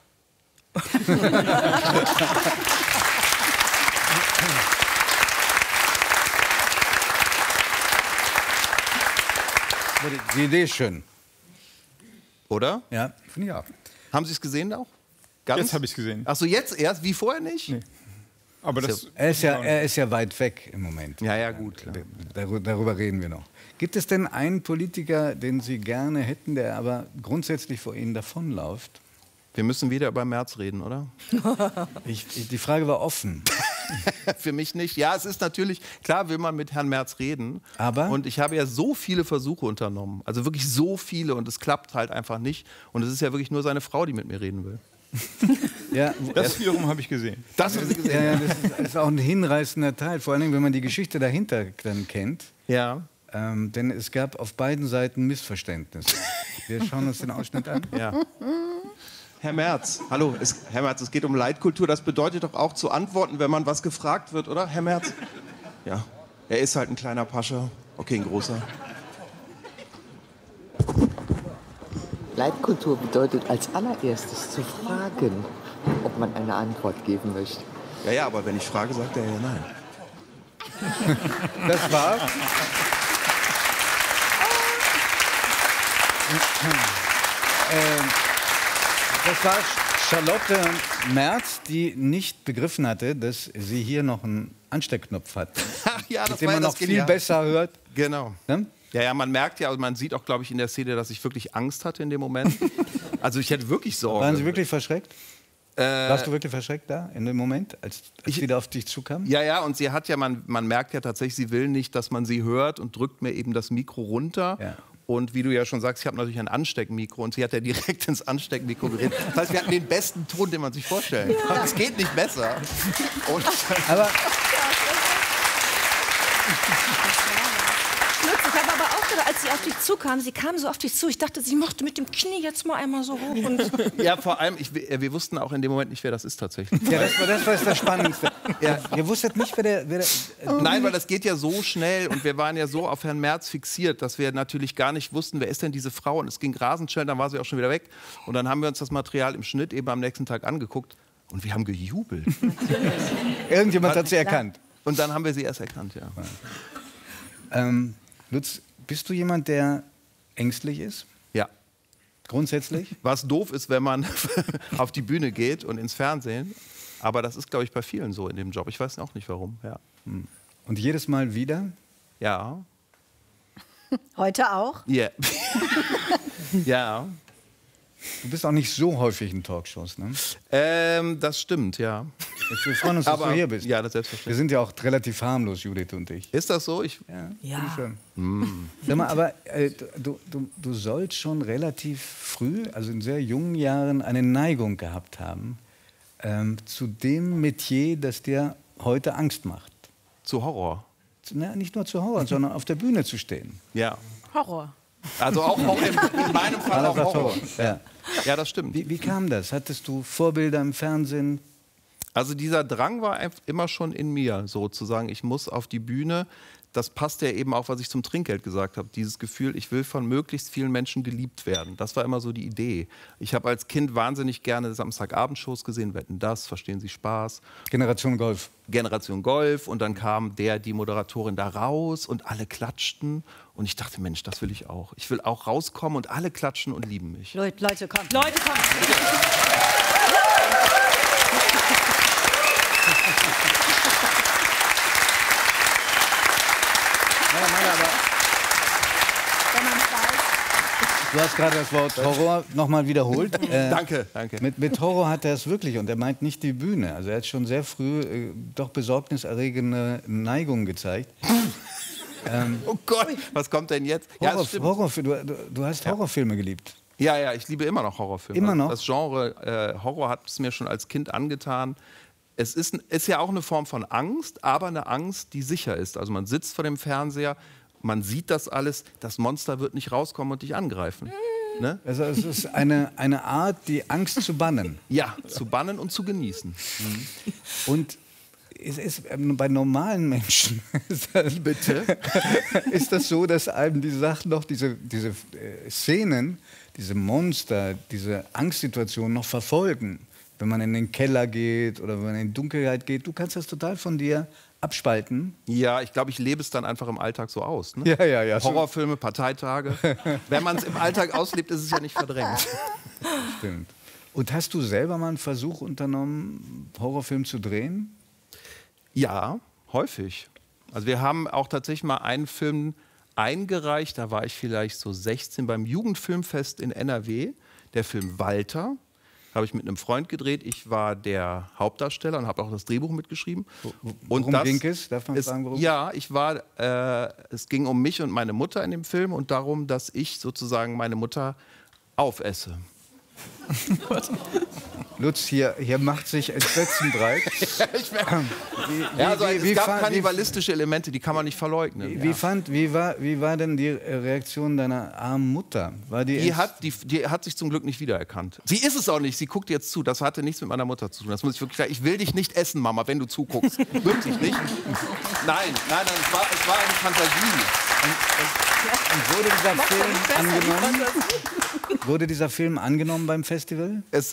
Die Idee ist schön. Oder? Ja, finde ich auch. Haben Sie es gesehen auch? Jetzt habe ich es gesehen. Ach so, jetzt erst? Wie vorher nicht? Nee. Aber er ist ja weit weg im Moment. Ja, gut. Klar. Darüber reden wir noch. Gibt es denn einen Politiker, den Sie gerne hätten, der aber grundsätzlich vor Ihnen davonläuft? Wir müssen wieder über Merz reden, oder? Die Frage war offen. Für mich nicht. Ja, es ist natürlich, klar will man mit Herrn Merz reden. Aber? Und ich habe ja so viele Versuche unternommen. Also wirklich so viele. Und es klappt halt einfach nicht. Und es ist ja wirklich nur seine Frau, die mit mir reden will. Ja, das wiederum habe ich gesehen. Das haben Sie gesehen. Ja, das ist auch ein hinreißender Teil. Vor allem, wenn man die Geschichte dahinter dann kennt. Ja. Denn es gab auf beiden Seiten Missverständnisse. Wir schauen uns den Ausschnitt an. Ja. Herr Merz, hallo, Herr Merz, es geht um Leitkultur. Das bedeutet doch auch zu antworten, wenn man was gefragt wird, oder, Herr Merz? Ja, er ist halt ein kleiner Pascha. Okay, ein großer. Leitkultur bedeutet als allererstes zu fragen, ob man eine Antwort geben möchte. Ja, aber wenn ich frage, sagt er ja nein. Das war... Das war Charlotte Merz, die nicht begriffen hatte, dass sie hier noch einen Ansteckknopf hat. Ja, das mit dem man noch viel besser hört. Genau. Ne? Ja, man merkt ja, also man sieht auch, glaube ich, in der Szene, dass ich wirklich Angst hatte in dem Moment. Also ich hätte wirklich Sorge. Waren Sie wirklich verschreckt? Warst du wirklich verschreckt da in dem Moment, als ich wieder auf dich zukam? Ja, und sie hat ja, man merkt ja tatsächlich, sie will nicht, dass man sie hört und drückt mir eben das Mikro runter. Ja. Und wie du ja schon sagst, ich habe natürlich ein Ansteckmikro und sie hat ja direkt ins Ansteckmikro geredet. Das heißt, wir hatten den besten Ton, den man sich vorstellen kann. Es geht nicht besser. Und aber Ich habe aber auch gedacht, als sie auf dich zukam, sie kam so auf dich zu, ich dachte, sie mochte mit dem Knie jetzt mal einmal so hoch. Und ja, vor allem, wir wussten auch in dem Moment nicht, wer das ist tatsächlich. Ja, das war das Spannendste. Ja, ihr wusstet nicht, wer der Nein, weil das geht ja so schnell und wir waren ja so auf Herrn Merz fixiert, dass wir natürlich gar nicht wussten, wer ist denn diese Frau. Und es ging rasend schnell, dann war sie auch schon wieder weg. Und dann haben wir uns das Material im Schnitt eben am nächsten Tag angeguckt und wir haben gejubelt. Irgendjemand hat sie erkannt. Und dann haben wir sie erst erkannt, ja. Lutz, bist du jemand, der ängstlich ist? Ja. Grundsätzlich? Was doof ist, wenn man auf die Bühne geht und ins Fernsehen. Aber das ist, glaube ich, bei vielen so in dem Job. Ich weiß auch nicht, warum. Ja. Und jedes Mal wieder? Ja. Heute auch? Yeah. Ja. Du bist auch nicht so häufig in Talkshows, ne? Das stimmt, ja. Wir freuen uns, dass du hier bist. Ja, das selbstverständlich. Wir sind ja auch relativ harmlos, Judith und ich. Ist das so? Ja. Sag mal, aber du sollst schon relativ früh, also in sehr jungen Jahren, eine Neigung gehabt haben zu dem Metier, das dir heute Angst macht. Zu Horror? Na, nicht nur zu Horror, sondern auf der Bühne zu stehen. Ja. Horror. Also auch in meinem Fall auch Horror. Ja, das stimmt. Wie kam das? Hattest du Vorbilder im Fernsehen? Also dieser Drang war immer schon in mir, sozusagen, ich muss auf die Bühne. Das passt ja eben auch, was ich zum Trinkgeld gesagt habe. Dieses Gefühl, ich will von möglichst vielen Menschen geliebt werden. Das war immer so die Idee. Ich habe als Kind wahnsinnig gerne Samstagabendshows gesehen. Wetten, das, verstehen Sie Spaß. Generation Golf. Generation Golf. Und dann kam die Moderatorin da raus und alle klatschten. Und ich dachte, Mensch, das will ich auch. Ich will auch rauskommen und alle klatschen und lieben mich. Leute, kommt. Leute, kommt. Du hast gerade das Wort Horror nochmal wiederholt. Danke. Mit Horror hat er es wirklich und er meint nicht die Bühne. Also er hat schon sehr früh doch besorgniserregende Neigungen gezeigt. Oh Gott, was kommt denn jetzt? Du hast Horrorfilme geliebt. Ja, ich liebe immer noch Horrorfilme. Immer noch? Das Genre Horror hat es mir schon als Kind angetan. Es ist ja auch eine Form von Angst, aber eine Angst, die sicher ist. Also man sitzt vor dem Fernseher, man sieht das alles, das Monster wird nicht rauskommen und dich angreifen. Ne? Also es ist eine Art, die Angst zu bannen. Ja, zu bannen und zu genießen. Und es ist bei normalen Menschen Bitte? ist das so, dass einem die Sachen noch, diese Szenen, diese Monster, diese Angstsituationen noch verfolgen. Wenn man in den Keller geht oder wenn man in die Dunkelheit geht, du kannst das total von dir abspalten. Ja, ich glaube, ich lebe es dann einfach im Alltag so aus. Ne? Ja. Horrorfilme, Parteitage. Wenn man es im Alltag auslebt, ist es ja nicht verdrängt. Stimmt. Und hast du selber mal einen Versuch unternommen, Horrorfilm zu drehen? Ja, häufig. Also wir haben auch tatsächlich mal einen Film eingereicht, da war ich vielleicht so 16 beim Jugendfilmfest in NRW, der Film Walter. Habe ich mit einem Freund gedreht. Ich war der Hauptdarsteller und habe auch das Drehbuch mitgeschrieben. Worum ging es? Darf man sagen, worum? Ja, es ging um mich und meine Mutter in dem Film und darum, dass ich sozusagen meine Mutter aufesse. Lutz, hier macht sich Entsetzen breit. Es gab kannibalistische Elemente, die kann man nicht verleugnen. Wie war denn die Reaktion deiner armen Mutter? Die hat sich zum Glück nicht wiedererkannt. Sie ist es auch nicht, sie guckt jetzt zu. Das hatte nichts mit meiner Mutter zu tun. Das muss ich wirklich sagen. Ich will dich nicht essen, Mama, wenn du zuguckst. Wirklich nicht. Nein, es war eine Fantasie. Und wurde dieser Film angenommen? Wurde dieser Film angenommen beim Festival? Es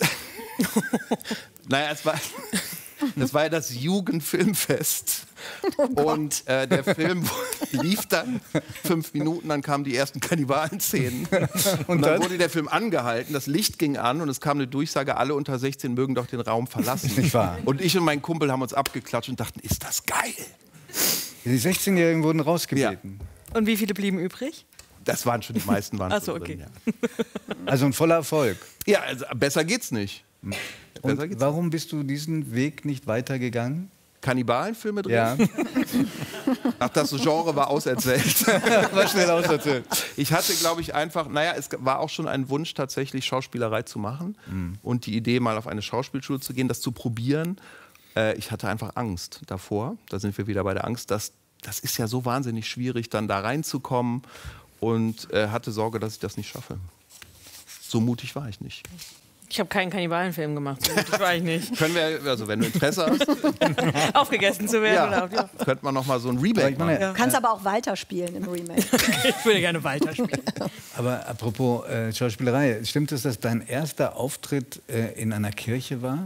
war ja das Jugendfilmfest. Und der Film lief dann 5 Minuten, dann kamen die ersten Kannibalen-Szenen. Und dann wurde der Film angehalten, das Licht ging an und es kam eine Durchsage, alle unter 16 mögen doch den Raum verlassen. Nicht wahr? Und ich und mein Kumpel haben uns abgeklatscht und dachten, ist das geil. Die 16-Jährigen wurden rausgebeten. Und wie viele blieben übrig? Das waren schon die meisten. Waren Ach so, okay. drin, ja. Also ein voller Erfolg. Ja, also besser geht's nicht. Und warum bist du diesen Weg nicht weitergegangen? Kannibalenfilme drehen? Ja. Ach, das Genre war auserzählt. War schnell auserzählt. Ich hatte, glaube ich, einfach, naja, es war auch schon ein Wunsch, tatsächlich Schauspielerei zu machen und die Idee, mal auf eine Schauspielschule zu gehen, das zu probieren. Ich hatte einfach Angst davor. Da sind wir wieder bei der Angst. Das ist ja so wahnsinnig schwierig, dann da reinzukommen und hatte Sorge, dass ich das nicht schaffe. So mutig war ich nicht. Ich habe keinen Kannibalenfilm gemacht, so mutig war ich nicht. Können wir, also wenn du Interesse hast, aufgegessen zu werden. Ja, oder könnte man noch mal so ein Remake machen. Du kannst aber auch weiterspielen im Remake. Ich würde gerne weiterspielen. Aber apropos Schauspielerei, stimmt es, dass dein erster Auftritt in einer Kirche war?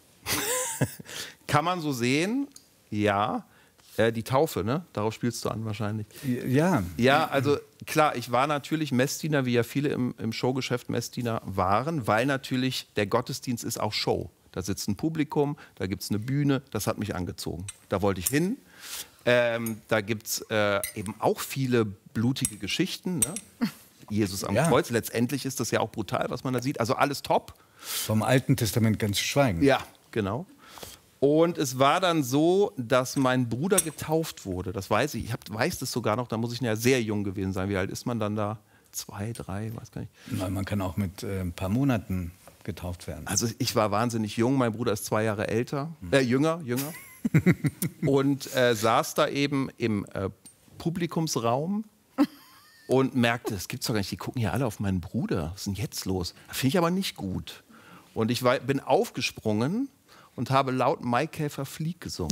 Kann man so sehen, ja. Die Taufe, ne? Darauf spielst du an wahrscheinlich. Ja. Ja, also klar, ich war natürlich Messdiener, wie ja viele im Showgeschäft Messdiener waren, weil natürlich der Gottesdienst ist auch Show. Da sitzt ein Publikum, da gibt es eine Bühne, das hat mich angezogen. Da wollte ich hin. Da gibt es eben auch viele blutige Geschichten. Ne? Jesus am Kreuz, letztendlich ist das ja auch brutal, was man da sieht. Also alles top. Vom Alten Testament ganz zu schweigen. Ja, genau. Und es war dann so, dass mein Bruder getauft wurde. Das weiß ich. Ich weiß das sogar noch. Da muss ich ja sehr jung gewesen sein. Wie alt ist man dann da? 2, 3, weiß gar nicht. Na, man kann auch mit ein paar Monaten getauft werden. Also ich war wahnsinnig jung. Mein Bruder ist 2 Jahre älter, jünger. Und saß da eben im Publikumsraum und merkte, das gibt's doch gar nicht. Die gucken ja alle auf meinen Bruder. Was ist denn jetzt los? Finde ich aber nicht gut. Und ich bin aufgesprungen und habe laut Maikäfer fliegt gesungen.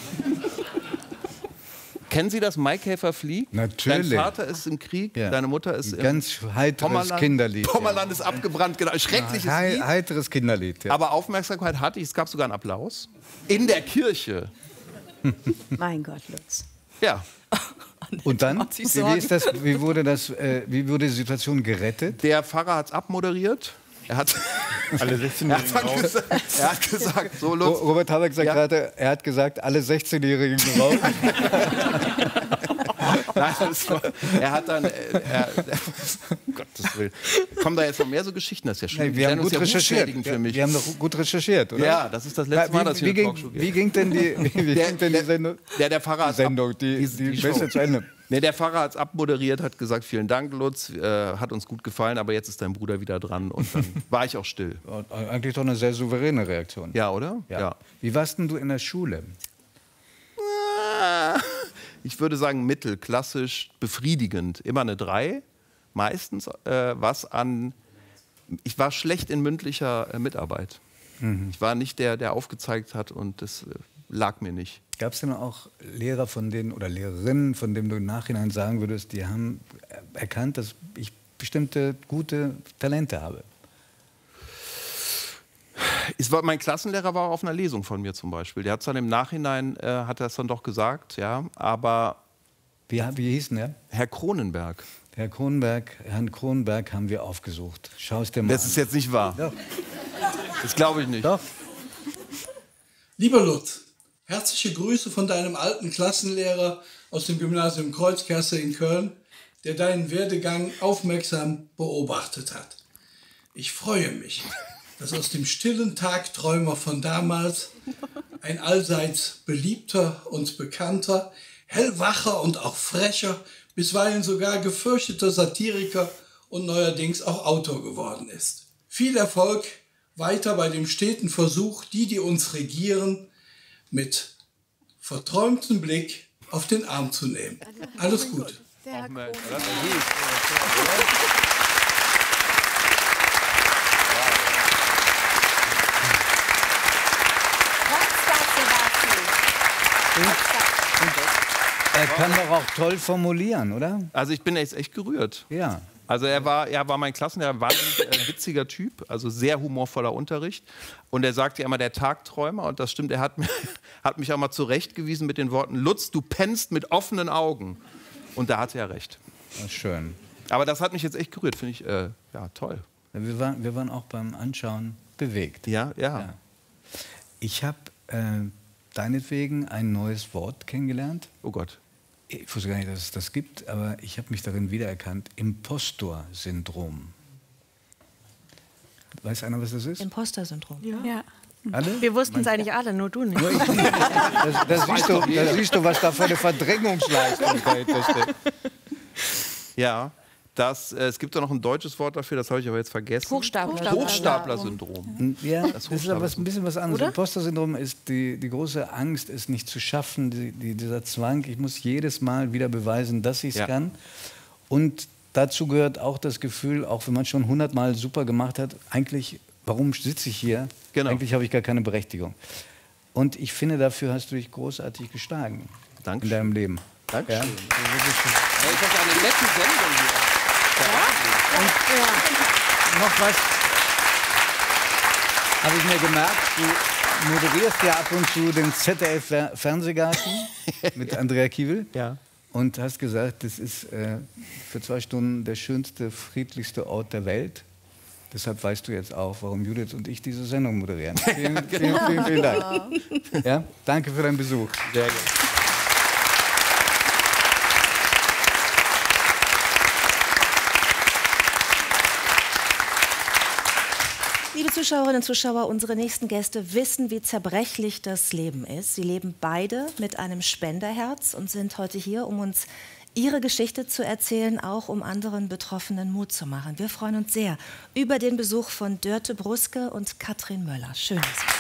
Kennen Sie das, Maikäfer fliegt? Natürlich. Dein Vater ist im Krieg, deine Mutter ist im ganz heiteres Kinderlied. Pommerland ist abgebrannt, genau. Schreckliches Lied. Heiteres Kinderlied, ja. Aber Aufmerksamkeit hatte ich, es gab sogar einen Applaus. In der Kirche. Mein Gott, Lutz. Ja. Und dann? Wie wurde die Situation gerettet? Der Pfarrer hat es abmoderiert. Er hat alle 16-Jährigen raus. Er hat gesagt, so Lutz. Robert Habeck sagt gerade, er hat gesagt, alle 16-Jährigen raus. Nein, er hat dann, Gottes Willen. Kommen da jetzt noch mehr so Geschichten? Das ist ja schlimm. Wir haben gut recherchiert. Für mich. Wir haben doch gut recherchiert, oder? Ja, das ist das letzte Mal, dass wir eine Talkshow gehen. Wie ging denn die Sendung? Der Pfarrer die Show zu Ende. Nee, der Pfarrer hat es abmoderiert, hat gesagt, vielen Dank, Lutz, hat uns gut gefallen, aber jetzt ist dein Bruder wieder dran. Und dann war ich auch still. Eigentlich doch eine sehr souveräne Reaktion. Ja, oder? Ja. Wie warst denn du in der Schule? Ich würde sagen mittelklassisch, befriedigend. Immer eine 3, meistens. Ich war schlecht in mündlicher Mitarbeit. Ich war nicht der aufgezeigt hat und das lag mir nicht. Gab es denn auch Lehrer von denen oder Lehrerinnen, von denen du im Nachhinein sagen würdest, die haben erkannt, dass ich bestimmte gute Talente habe? Mein Klassenlehrer war auf einer Lesung von mir zum Beispiel. Der hat es dann im Nachhinein, hat er es dann doch gesagt, ja, aber... Wie hieß denn der? Herr Cronenberg. Herrn Cronenberg haben wir aufgesucht. Schau es dir mal an. Das ist jetzt nicht wahr. Doch. Das glaube ich nicht. Doch. Lieber Lutz, herzliche Grüße von deinem alten Klassenlehrer aus dem Gymnasium Kreuzkerste in Köln, der deinen Werdegang aufmerksam beobachtet hat. Ich freue mich, dass aus dem stillen Tagträumer von damals ein allseits beliebter und bekannter, hellwacher und auch frecher, bisweilen sogar gefürchteter Satiriker und neuerdings auch Autor geworden ist. Viel Erfolg weiter bei dem steten Versuch, die uns regieren, mit verträumtem Blick auf den Arm zu nehmen. Alles Gute. Er kann doch auch toll formulieren, oder? Also ich bin jetzt echt gerührt. Ja. Also er war mein Klassenlehrer, ein wahnsinnig witziger Typ, also sehr humorvoller Unterricht. Und er sagt ja immer, der Tagträumer, und das stimmt, er hat mich auch mal zurechtgewiesen mit den Worten, Lutz, du pennst mit offenen Augen. Und da hatte er recht. Das ist schön. Aber das hat mich jetzt echt gerührt, finde ich, ja, toll. Wir waren auch beim Anschauen bewegt. Ja. Ich habe deinetwegen ein neues Wort kennengelernt. Oh Gott. Ich wusste gar nicht, dass es das gibt, aber ich habe mich darin wiedererkannt. Impostor-Syndrom. Weiß einer, was das ist? Imposter-Syndrom. Ja. Alle? Wir wussten es eigentlich alle, nur du nicht. Da siehst du, was da für eine Verdrängungsleistung dahinter steckt. Ja, es gibt doch noch ein deutsches Wort dafür, das habe ich aber jetzt vergessen. Hochstapler-Syndrom. Ja, das ist aber ein bisschen was anderes. Imposter-Syndrom ist die große Angst, es nicht zu schaffen, dieser Zwang. Ich muss jedes Mal wieder beweisen, dass ich es kann. Und dazu gehört auch das Gefühl, auch wenn man schon 100 Mal super gemacht hat, eigentlich, warum sitze ich hier? Genau. Eigentlich habe ich gar keine Berechtigung. Und ich finde, dafür hast du dich großartig geschlagen. Danke. In deinem Leben. Danke. Ja? Ich habe eine nette Sendung hier. Und noch was habe ich mir gemerkt, du moderierst ja ab und zu den ZDF-Fernsehgarten mit Andrea Kiewel und hast gesagt, das ist für 2 Stunden der schönste, friedlichste Ort der Welt. Deshalb weißt du jetzt auch, warum Judith und ich diese Sendung moderieren. Vielen Dank. Ja? Danke für deinen Besuch. Sehr gerne. Liebe Zuschauerinnen und Zuschauer, unsere nächsten Gäste wissen, wie zerbrechlich das Leben ist. Sie leben beide mit einem Spenderherz und sind heute hier, um uns ihre Geschichte zu erzählen, auch um anderen Betroffenen Mut zu machen. Wir freuen uns sehr über den Besuch von Dörte Bruske und Katrin Möller. Schön, dass Sie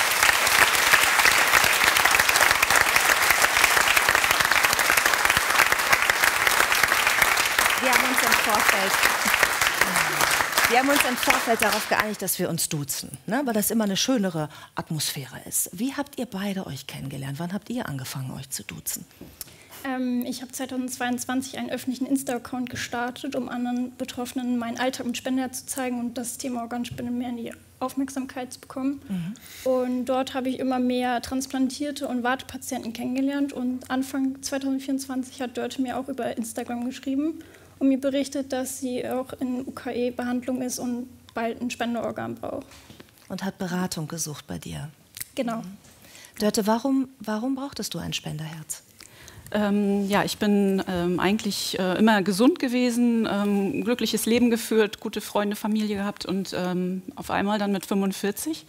Wir haben uns im Vorfeld darauf geeinigt, dass wir uns duzen, ne? Weil das immer eine schönere Atmosphäre ist. Wie habt ihr beide euch kennengelernt? Wann habt ihr angefangen, euch zu duzen? Ich habe 2022 einen öffentlichen Insta-Account gestartet, um anderen Betroffenen meinen Alltag mit Spenderherz zu zeigen und das Thema Organspende mehr in die Aufmerksamkeit zu bekommen. Und dort habe ich immer mehr Transplantierte und Wartepatienten kennengelernt. Und Anfang 2024 hat Dörte mir auch über Instagram geschrieben und mir berichtet, dass sie auch in UKE-Behandlung ist und bald ein Spenderorgan braucht. Und hat Beratung gesucht bei dir? Genau. Dörte, warum brauchtest du ein Spenderherz? Ja, ich bin eigentlich immer gesund gewesen, glückliches Leben geführt, gute Freunde, Familie gehabt und auf einmal dann mit 45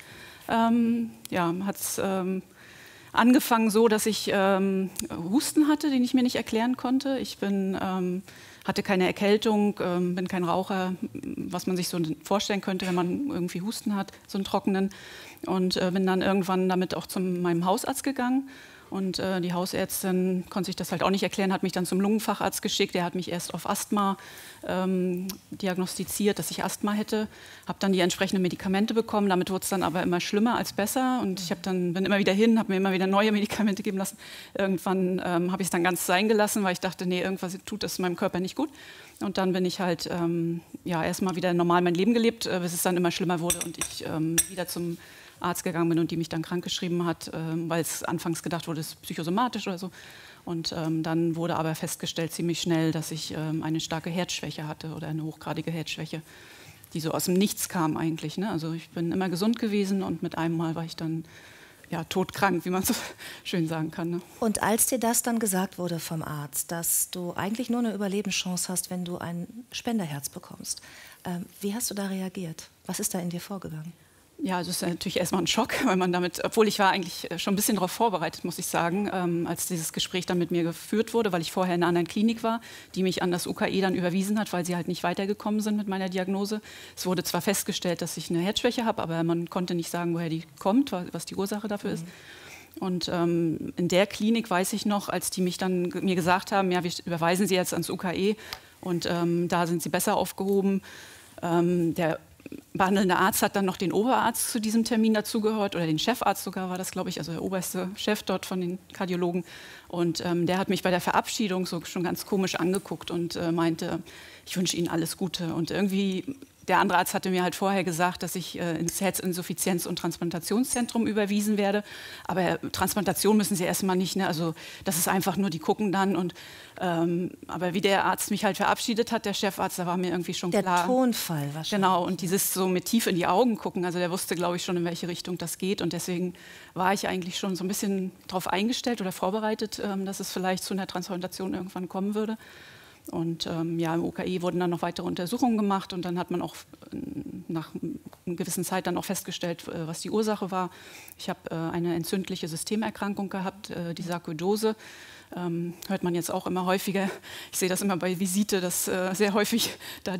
hat es angefangen so, dass ich Husten hatte, den ich mir nicht erklären konnte. Ich hatte keine Erkältung, bin kein Raucher, was man sich so vorstellen könnte, wenn man irgendwie Husten hat, so einen trockenen. Und bin dann irgendwann damit auch zu meinem Hausarzt gegangen. Und die Hausärztin konnte sich das halt auch nicht erklären, hat mich dann zum Lungenfacharzt geschickt. Der hat mich erst auf Asthma diagnostiziert, dass ich Asthma hätte. Habe dann die entsprechenden Medikamente bekommen. Damit wurde es dann aber immer schlimmer als besser. Und ich bin immer wieder hin, habe mir immer wieder neue Medikamente geben lassen. Irgendwann habe ich es dann ganz sein gelassen, weil ich dachte, nee, irgendwas tut das meinem Körper nicht gut. Und dann bin ich halt erstmal wieder normal mein Leben gelebt, bis es dann immer schlimmer wurde und ich wieder zum Arzt gegangen bin und die mich dann krankgeschrieben hat, weil es anfangs gedacht wurde, es ist psychosomatisch oder so. Und dann wurde aber festgestellt ziemlich schnell, dass ich eine starke Herzschwäche hatte oder eine hochgradige Herzschwäche, die so aus dem Nichts kam eigentlich. Ne? Also ich bin immer gesund gewesen und mit einem Mal war ich dann todkrank, wie man so schön sagen kann. Ne? Und als dir das dann gesagt wurde vom Arzt, dass du eigentlich nur eine Überlebenschance hast, wenn du ein Spenderherz bekommst, wie hast du da reagiert? Was ist da in dir vorgegangen? Ja, also es ist natürlich erstmal ein Schock, weil man damit, obwohl ich war eigentlich schon ein bisschen darauf vorbereitet, muss ich sagen, als dieses Gespräch dann mit mir geführt wurde, weil ich vorher in einer anderen Klinik war, die mich an das UKE dann überwiesen hat, weil sie halt nicht weitergekommen sind mit meiner Diagnose. Es wurde zwar festgestellt, dass ich eine Herzschwäche habe, aber man konnte nicht sagen, woher die kommt, was die Ursache dafür ist. Und in der Klinik weiß ich noch, als die mich dann mir gesagt haben, ja, wir überweisen Sie jetzt ans UKE und da sind Sie besser aufgehoben. Der behandelnde Arzt hat dann noch den Oberarzt zu diesem Termin dazugehört oder den Chefarzt sogar war das, glaube ich, also der oberste Chef dort von den Kardiologen. Und der hat mich bei der Verabschiedung so schon ganz komisch angeguckt und meinte, ich wünsche Ihnen alles Gute. Und irgendwie der andere Arzt hatte mir halt vorher gesagt, dass ich ins Herzinsuffizienz- und Transplantationszentrum überwiesen werde. Aber Transplantation müssen sie erstmal nicht, ne? Also das ist einfach nur, die gucken dann. Und, aber wie der Arzt mich halt verabschiedet hat, der Chefarzt, da war mir irgendwie schon klar. Der Tonfall wahrscheinlich. Genau, und dieses so mit tief in die Augen gucken, also der wusste, glaube ich, schon, in welche Richtung das geht. Und deswegen war ich eigentlich schon so ein bisschen darauf eingestellt oder vorbereitet, dass es vielleicht zu einer Transplantation irgendwann kommen würde. Und ja, im UKE wurden dann noch weitere Untersuchungen gemacht und dann hat man auch nach einer gewissen Zeit dann auch festgestellt, was die Ursache war. Ich habe eine entzündliche Systemerkrankung gehabt, die Sarkoidose. Hört man jetzt auch immer häufiger. Ich sehe das immer bei Visite, dass sehr häufig da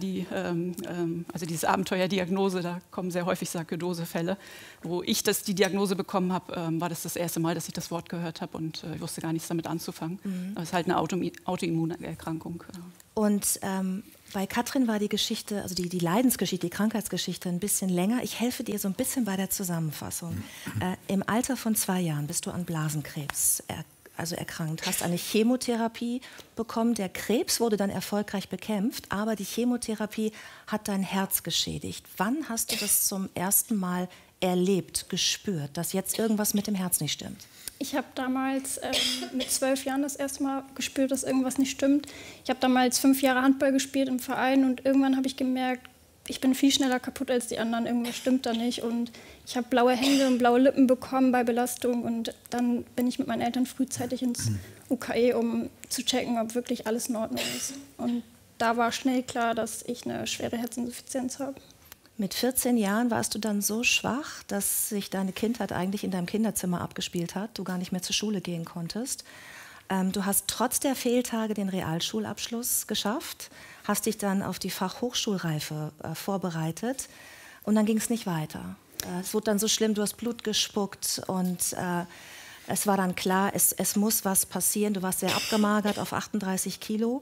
also diese Abenteuerdiagnose, da kommen sehr häufig Sarkoidose-Fälle. Wo ich die Diagnose bekommen habe, war das erste Mal, dass ich das Wort gehört habe und ich wusste gar nichts damit anzufangen. Das ist halt eine Autoimmunerkrankung. Und bei Katrin war die Geschichte, also die Leidensgeschichte, die Krankheitsgeschichte ein bisschen länger. Ich helfe dir so ein bisschen bei der Zusammenfassung. Im Alter von 2 Jahren bist du an Blasenkrebs erkrankt, hast eine Chemotherapie bekommen. Der Krebs wurde dann erfolgreich bekämpft, aber die Chemotherapie hat dein Herz geschädigt. Wann hast du das zum ersten Mal erlebt, gespürt, dass jetzt irgendwas mit dem Herz nicht stimmt? Ich habe damals mit 12 Jahren das erste Mal gespürt, dass irgendwas nicht stimmt. Ich habe damals 5 Jahre Handball gespielt im Verein und irgendwann habe ich gemerkt, ich bin viel schneller kaputt als die anderen, irgendwas stimmt da nicht. Und ich habe blaue Hände und blaue Lippen bekommen bei Belastung. Und dann bin ich mit meinen Eltern frühzeitig ins UKE, um zu checken, ob wirklich alles in Ordnung ist. Und da war schnell klar, dass ich eine schwere Herzinsuffizienz habe. Mit 14 Jahren warst du dann so schwach, dass sich deine Kindheit eigentlich in deinem Kinderzimmer abgespielt hat, du gar nicht mehr zur Schule gehen konntest. Du hast trotz der Fehltage den Realschulabschluss geschafft, hast dich dann auf die Fachhochschulreife vorbereitet und dann ging es nicht weiter. Es wurde dann so schlimm, du hast Blut gespuckt und es war dann klar, es muss was passieren. Du warst sehr abgemagert auf 38 Kilo.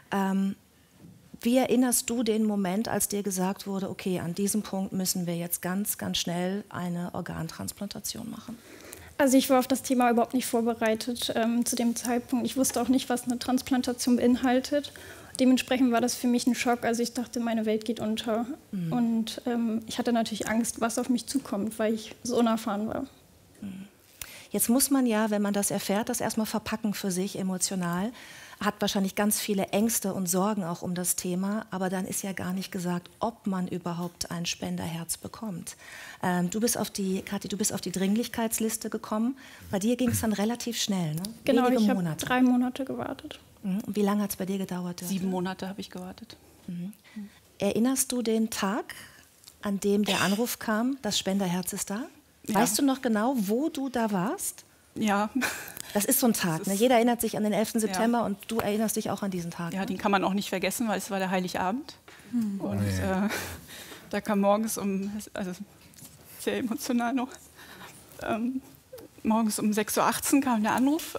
Wie erinnerst du den Moment, als dir gesagt wurde, okay, an diesem Punkt müssen wir jetzt ganz, ganz schnell eine Organtransplantation machen? Also ich war auf das Thema überhaupt nicht vorbereitet zu dem Zeitpunkt. Ich wusste auch nicht, was eine Transplantation beinhaltet. Dementsprechend war das für mich ein Schock. Also ich dachte, meine Welt geht unter. Und ich hatte natürlich Angst, was auf mich zukommt, weil ich so unerfahren war. Jetzt muss man ja, wenn man das erfährt, das erstmal verpacken für sich emotional. Hat wahrscheinlich ganz viele Ängste und Sorgen auch um das Thema, aber dann ist ja gar nicht gesagt, ob man überhaupt ein Spenderherz bekommt. Du bist auf die Dringlichkeitsliste gekommen. Bei dir ging es dann relativ schnell, ne? Genau, Wenige ich habe Monate. 3 Monate gewartet. Und wie lange hat es bei dir gedauert? 7 Monate habe ich gewartet. Erinnerst du den Tag, an dem der Anruf kam, das Spenderherz ist da? Ja. Weißt du noch genau, wo du da warst? Ja. Das ist so ein Tag. Ne? Jeder erinnert sich an den 11. September und du erinnerst dich auch an diesen Tag. Ja, ne? den kann man auch nicht vergessen, weil es war der Heiligabend. Und da kam morgens also sehr emotional noch, morgens um 6:18 Uhr kam der Anruf.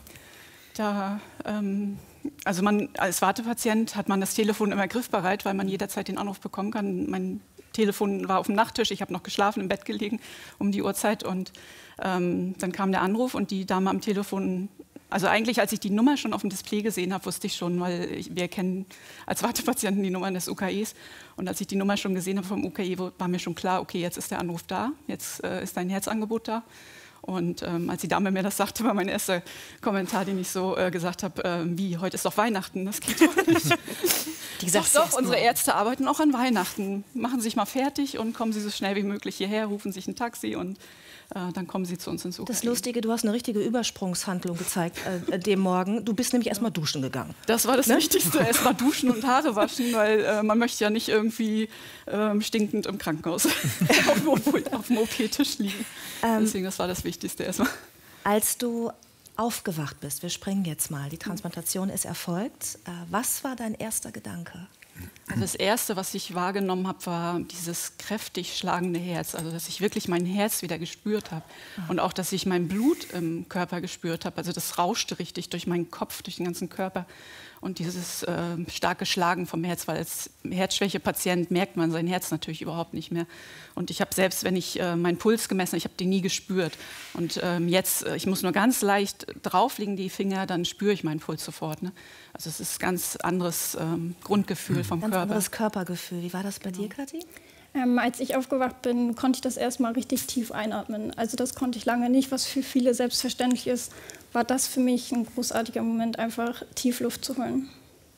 Also man als Wartepatient hat man das Telefon immer griffbereit, weil man jederzeit den Anruf bekommen kann. Mein Telefon war auf dem Nachttisch, ich habe noch geschlafen, im Bett gelegen um die Uhrzeit und dann kam der Anruf und die Dame am Telefon, also eigentlich als ich die Nummer schon auf dem Display gesehen habe, wusste ich schon, weil wir kennen als Wartepatienten die Nummern des UKEs und als ich die Nummer schon gesehen habe vom UKE, war mir schon klar, okay, jetzt ist der Anruf da, jetzt ist dein Herzangebot da. Und als die Dame mir das sagte, war mein erster Kommentar, den ich so gesagt habe, wie, heute ist doch Weihnachten, das geht doch nicht. Doch, unsere Ärzte arbeiten auch an Weihnachten. Machen Sie sich mal fertig und kommen Sie so schnell wie möglich hierher, rufen sich ein Taxi und dann kommen Sie zu uns ins UKE. Das Lustige, du hast eine richtige Übersprungshandlung gezeigt dem Morgen. Du bist nämlich erstmal duschen gegangen. Das war das Wichtigste, erstmal duschen und Haare waschen, weil man möchte ja nicht irgendwie stinkend im Krankenhaus auf dem OP-Tisch liegen. Deswegen, das war das Wichtigste erstmal. Als du aufgewacht bist, wir springen jetzt mal, die Transplantation ist erfolgt. Was war dein erster Gedanke? Also das Erste, was ich wahrgenommen habe, war dieses kräftig schlagende Herz. Also dass ich wirklich mein Herz wieder gespürt habe. Und auch, dass ich mein Blut im Körper gespürt habe. Also das rauschte richtig durch meinen Kopf, durch den ganzen Körper. Und dieses starke Schlagen vom Herz, weil als Herzschwäche-Patient merkt man sein Herz natürlich überhaupt nicht mehr. Und ich habe selbst, wenn ich meinen Puls gemessen habe, ich habe den nie gespürt. Und jetzt, ich muss nur ganz leicht drauflegen, die Finger, dann spüre ich meinen Puls sofort. Ne? Also es ist ein ganz anderes Grundgefühl. vom Ganz Körper. anderes Körpergefühl. Wie war das bei dir, Kathi? Als ich aufgewacht bin, konnte ich das erstmal richtig tief einatmen. Also das konnte ich lange nicht, was für viele selbstverständlich ist, war das für mich ein großartiger Moment, einfach tief Luft zu holen.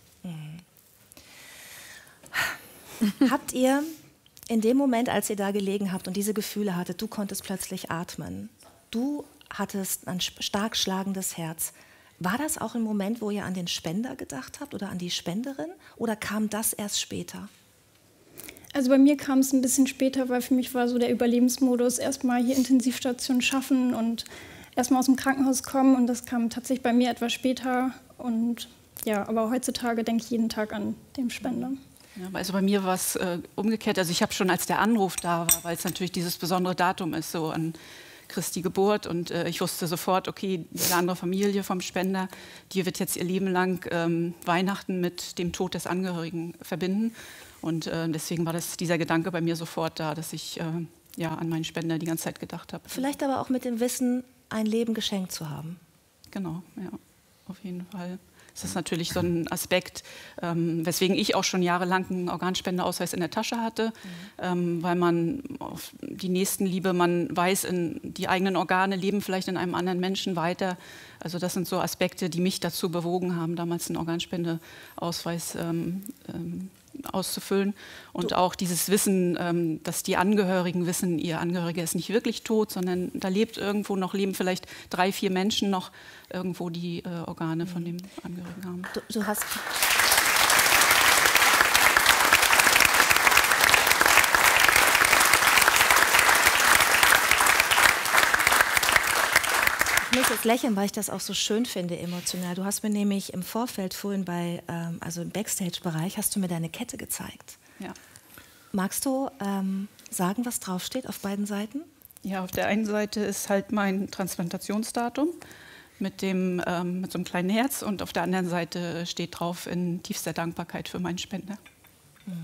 Habt ihr in dem Moment, als ihr da gelegen habt und diese Gefühle hattet, du konntest plötzlich atmen, du hattest ein stark schlagendes Herz, war das auch ein Moment, wo ihr an den Spender gedacht habt oder an die Spenderin oder kam das erst später? Also bei mir kam es ein bisschen später, weil für mich war so der Überlebensmodus, erstmal hier Intensivstation schaffen und erstmal aus dem Krankenhaus kommen. Und das kam tatsächlich bei mir etwas später. Und ja, aber heutzutage denke ich jeden Tag an den Spender. Ja, also bei mir war es umgekehrt. Also ich habe schon, als der Anruf da war, weil es natürlich dieses besondere Datum ist, so an Christi Geburt. Und ich wusste sofort, okay, eine andere Familie vom Spender, die wird jetzt ihr Leben lang Weihnachten mit dem Tod des Angehörigen verbinden. Und deswegen war dieser Gedanke bei mir sofort da, dass ich ja, an meinen Spender die ganze Zeit gedacht habe. Vielleicht aber auch mit dem Wissen, ein Leben geschenkt zu haben. Genau, ja, auf jeden Fall. Das ist natürlich so ein Aspekt, weswegen ich auch schon jahrelang einen Organspendeausweis in der Tasche hatte, weil man auf die Nächstenliebe, man weiß, die eigenen Organe leben vielleicht in einem anderen Menschen weiter. Also das sind so Aspekte, die mich dazu bewogen haben, damals einen Organspendeausweis auszufüllen. Und auch dieses Wissen, dass die Angehörigen wissen, ihr Angehöriger ist nicht wirklich tot, sondern da lebt irgendwo noch, leben vielleicht 3, 4 Menschen noch irgendwo, die Organe von dem Angehörigen haben. Du hast... Ich muss jetzt lächeln, weil ich das auch so schön finde, emotional. Du hast mir nämlich im Vorfeld vorhin also im Backstage-Bereich, hast du mir deine Kette gezeigt. Ja. Magst du sagen, was draufsteht auf beiden Seiten? Ja, auf der einen Seite ist halt mein Transplantationsdatum mit so einem kleinen Herz und auf der anderen Seite steht drauf in tiefster Dankbarkeit für meinen Spender. Mhm.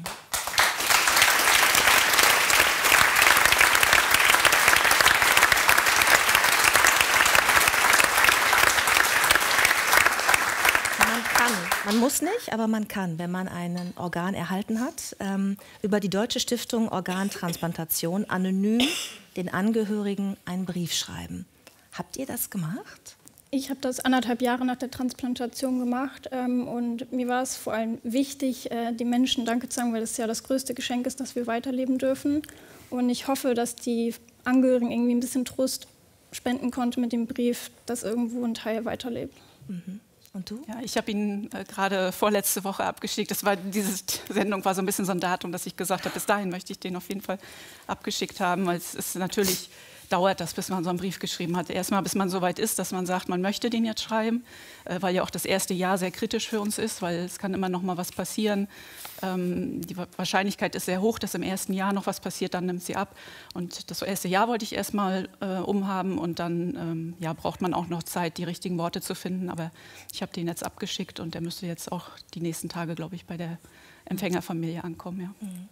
Man muss nicht, aber man kann, wenn man ein Organ erhalten hat, über die Deutsche Stiftung Organtransplantation anonym den Angehörigen einen Brief schreiben. Habt ihr das gemacht? Ich habe das 1,5 Jahre nach der Transplantation gemacht und mir war es vor allem wichtig, den Menschen Danke zu sagen, weil das ja das größte Geschenk ist, dass wir weiterleben dürfen. Und ich hoffe, dass die Angehörigen irgendwie ein bisschen Trost spenden konnten mit dem Brief, dass irgendwo ein Teil weiterlebt. Mhm. Und du? Ja, ich habe ihn gerade vorletzte Woche abgeschickt. Diese Sendung war so ein bisschen so ein Datum, dass ich gesagt habe, bis dahin möchte ich den auf jeden Fall abgeschickt haben. Weil es ist natürlich dauert das, bis man so einen Brief geschrieben hat. Erstmal, bis man so weit ist, dass man sagt, man möchte den jetzt schreiben, weil ja auch das erste Jahr sehr kritisch für uns ist, weil es kann immer noch mal was passieren. Die Wahrscheinlichkeit ist sehr hoch, dass im ersten Jahr noch was passiert, dann nimmt sie ab. Und das erste Jahr wollte ich erstmal umhaben und dann ja, braucht man auch noch Zeit, die richtigen Worte zu finden. Aber ich habe den jetzt abgeschickt und der müsste jetzt auch die nächsten Tage, glaube ich, bei der Empfängerfamilie ankommen. Ja. Mhm.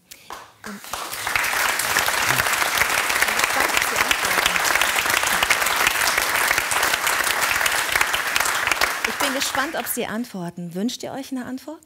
Ich bin gespannt, ob Sie antworten. Wünscht ihr euch eine Antwort?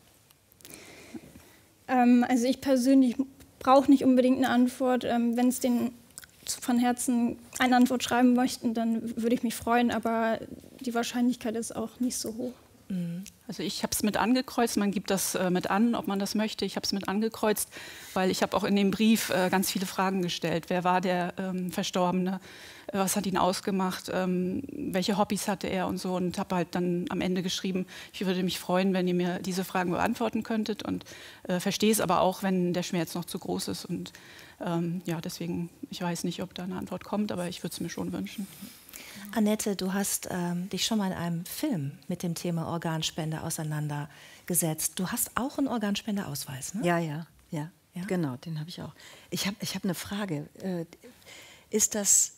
Also ich persönlich brauche nicht unbedingt eine Antwort. Wenn es denen von Herzen eine Antwort schreiben möchten, dann würde ich mich freuen. Aber die Wahrscheinlichkeit ist auch nicht so hoch. Also ich habe es mit angekreuzt, man gibt das mit an, ob man das möchte. Ich habe es mit angekreuzt, weil ich habe auch in dem Brief ganz viele Fragen gestellt. Wer war der Verstorbene? Was hat ihn ausgemacht? Welche Hobbys hatte er und so? Und habe halt dann am Ende geschrieben, ich würde mich freuen, wenn ihr mir diese Fragen beantworten könntet. Und verstehe es aber auch, wenn der Schmerz noch zu groß ist. Und ja, deswegen, ich weiß nicht, ob da eine Antwort kommt, aber ich würde es mir schon wünschen. Annette, du hast dich schon mal in einem Film mit dem Thema Organspende auseinandergesetzt. Du hast auch einen Organspendeausweis, ne? Ja, genau, den habe ich auch. Ich hab eine Frage. Ist das,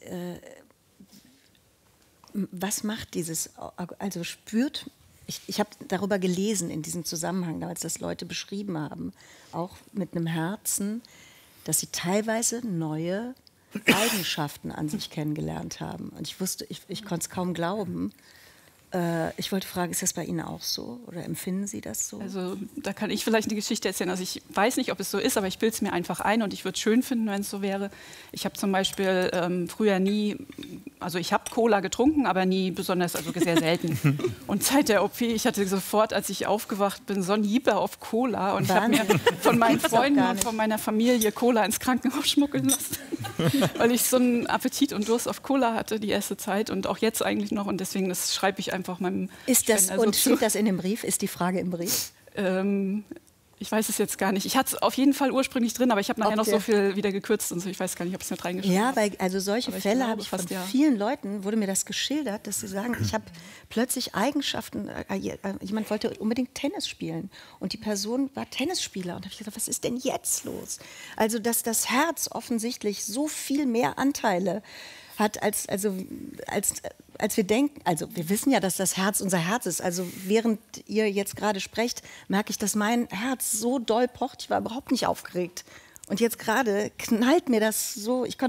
was macht dieses, also spürt, ich habe darüber gelesen in diesem Zusammenhang, als das Leute beschrieben haben, auch mit einem Herzen, dass sie teilweise neue Eigenschaften an sich kennengelernt haben. Und ich konnte es kaum glauben, Ich wollte fragen, ist das bei Ihnen auch so oder empfinden Sie das so? Also da kann ich vielleicht eine Geschichte erzählen. Also ich weiß nicht, ob es so ist, aber ich bilde es mir einfach ein und ich würde es schön finden, wenn es so wäre. Ich habe zum Beispiel früher nie, also ich habe Cola getrunken, aber nie besonders, also sehr selten. Und seit der OP, ich hatte sofort, als ich aufgewacht bin, so ein Jieber auf Cola und habe mir von meinen Freunden und von meiner Familie Cola ins Krankenhaus schmuggeln lassen, weil ich so einen Appetit und Durst auf Cola hatte die erste Zeit und auch jetzt eigentlich noch und deswegen das schreibe ich einfach meinem Ist das und steht das in dem Brief? Ist die Frage im Brief? Ich weiß es jetzt gar nicht. Ich hatte es auf jeden Fall ursprünglich drin, aber ich habe nachher noch so viel wieder gekürzt und so. Ich weiß gar nicht, ob es mit reingeschrieben habe. Ja, weil also solche Fälle habe ich von vielen Leuten, wurde mir das geschildert, dass sie sagen, ich habe plötzlich Eigenschaften, jemand wollte unbedingt Tennis spielen und die Person war Tennisspieler. Und da habe ich gesagt, was ist denn jetzt los? Also, dass das Herz offensichtlich so viel mehr Anteile hat, als wir denken. Also wir wissen ja, dass das Herz unser Herz ist. Also während ihr jetzt gerade sprecht, merke ich, dass mein Herz so doll pocht. Ich war überhaupt nicht aufgeregt. Und jetzt gerade knallt mir das so, ich konnte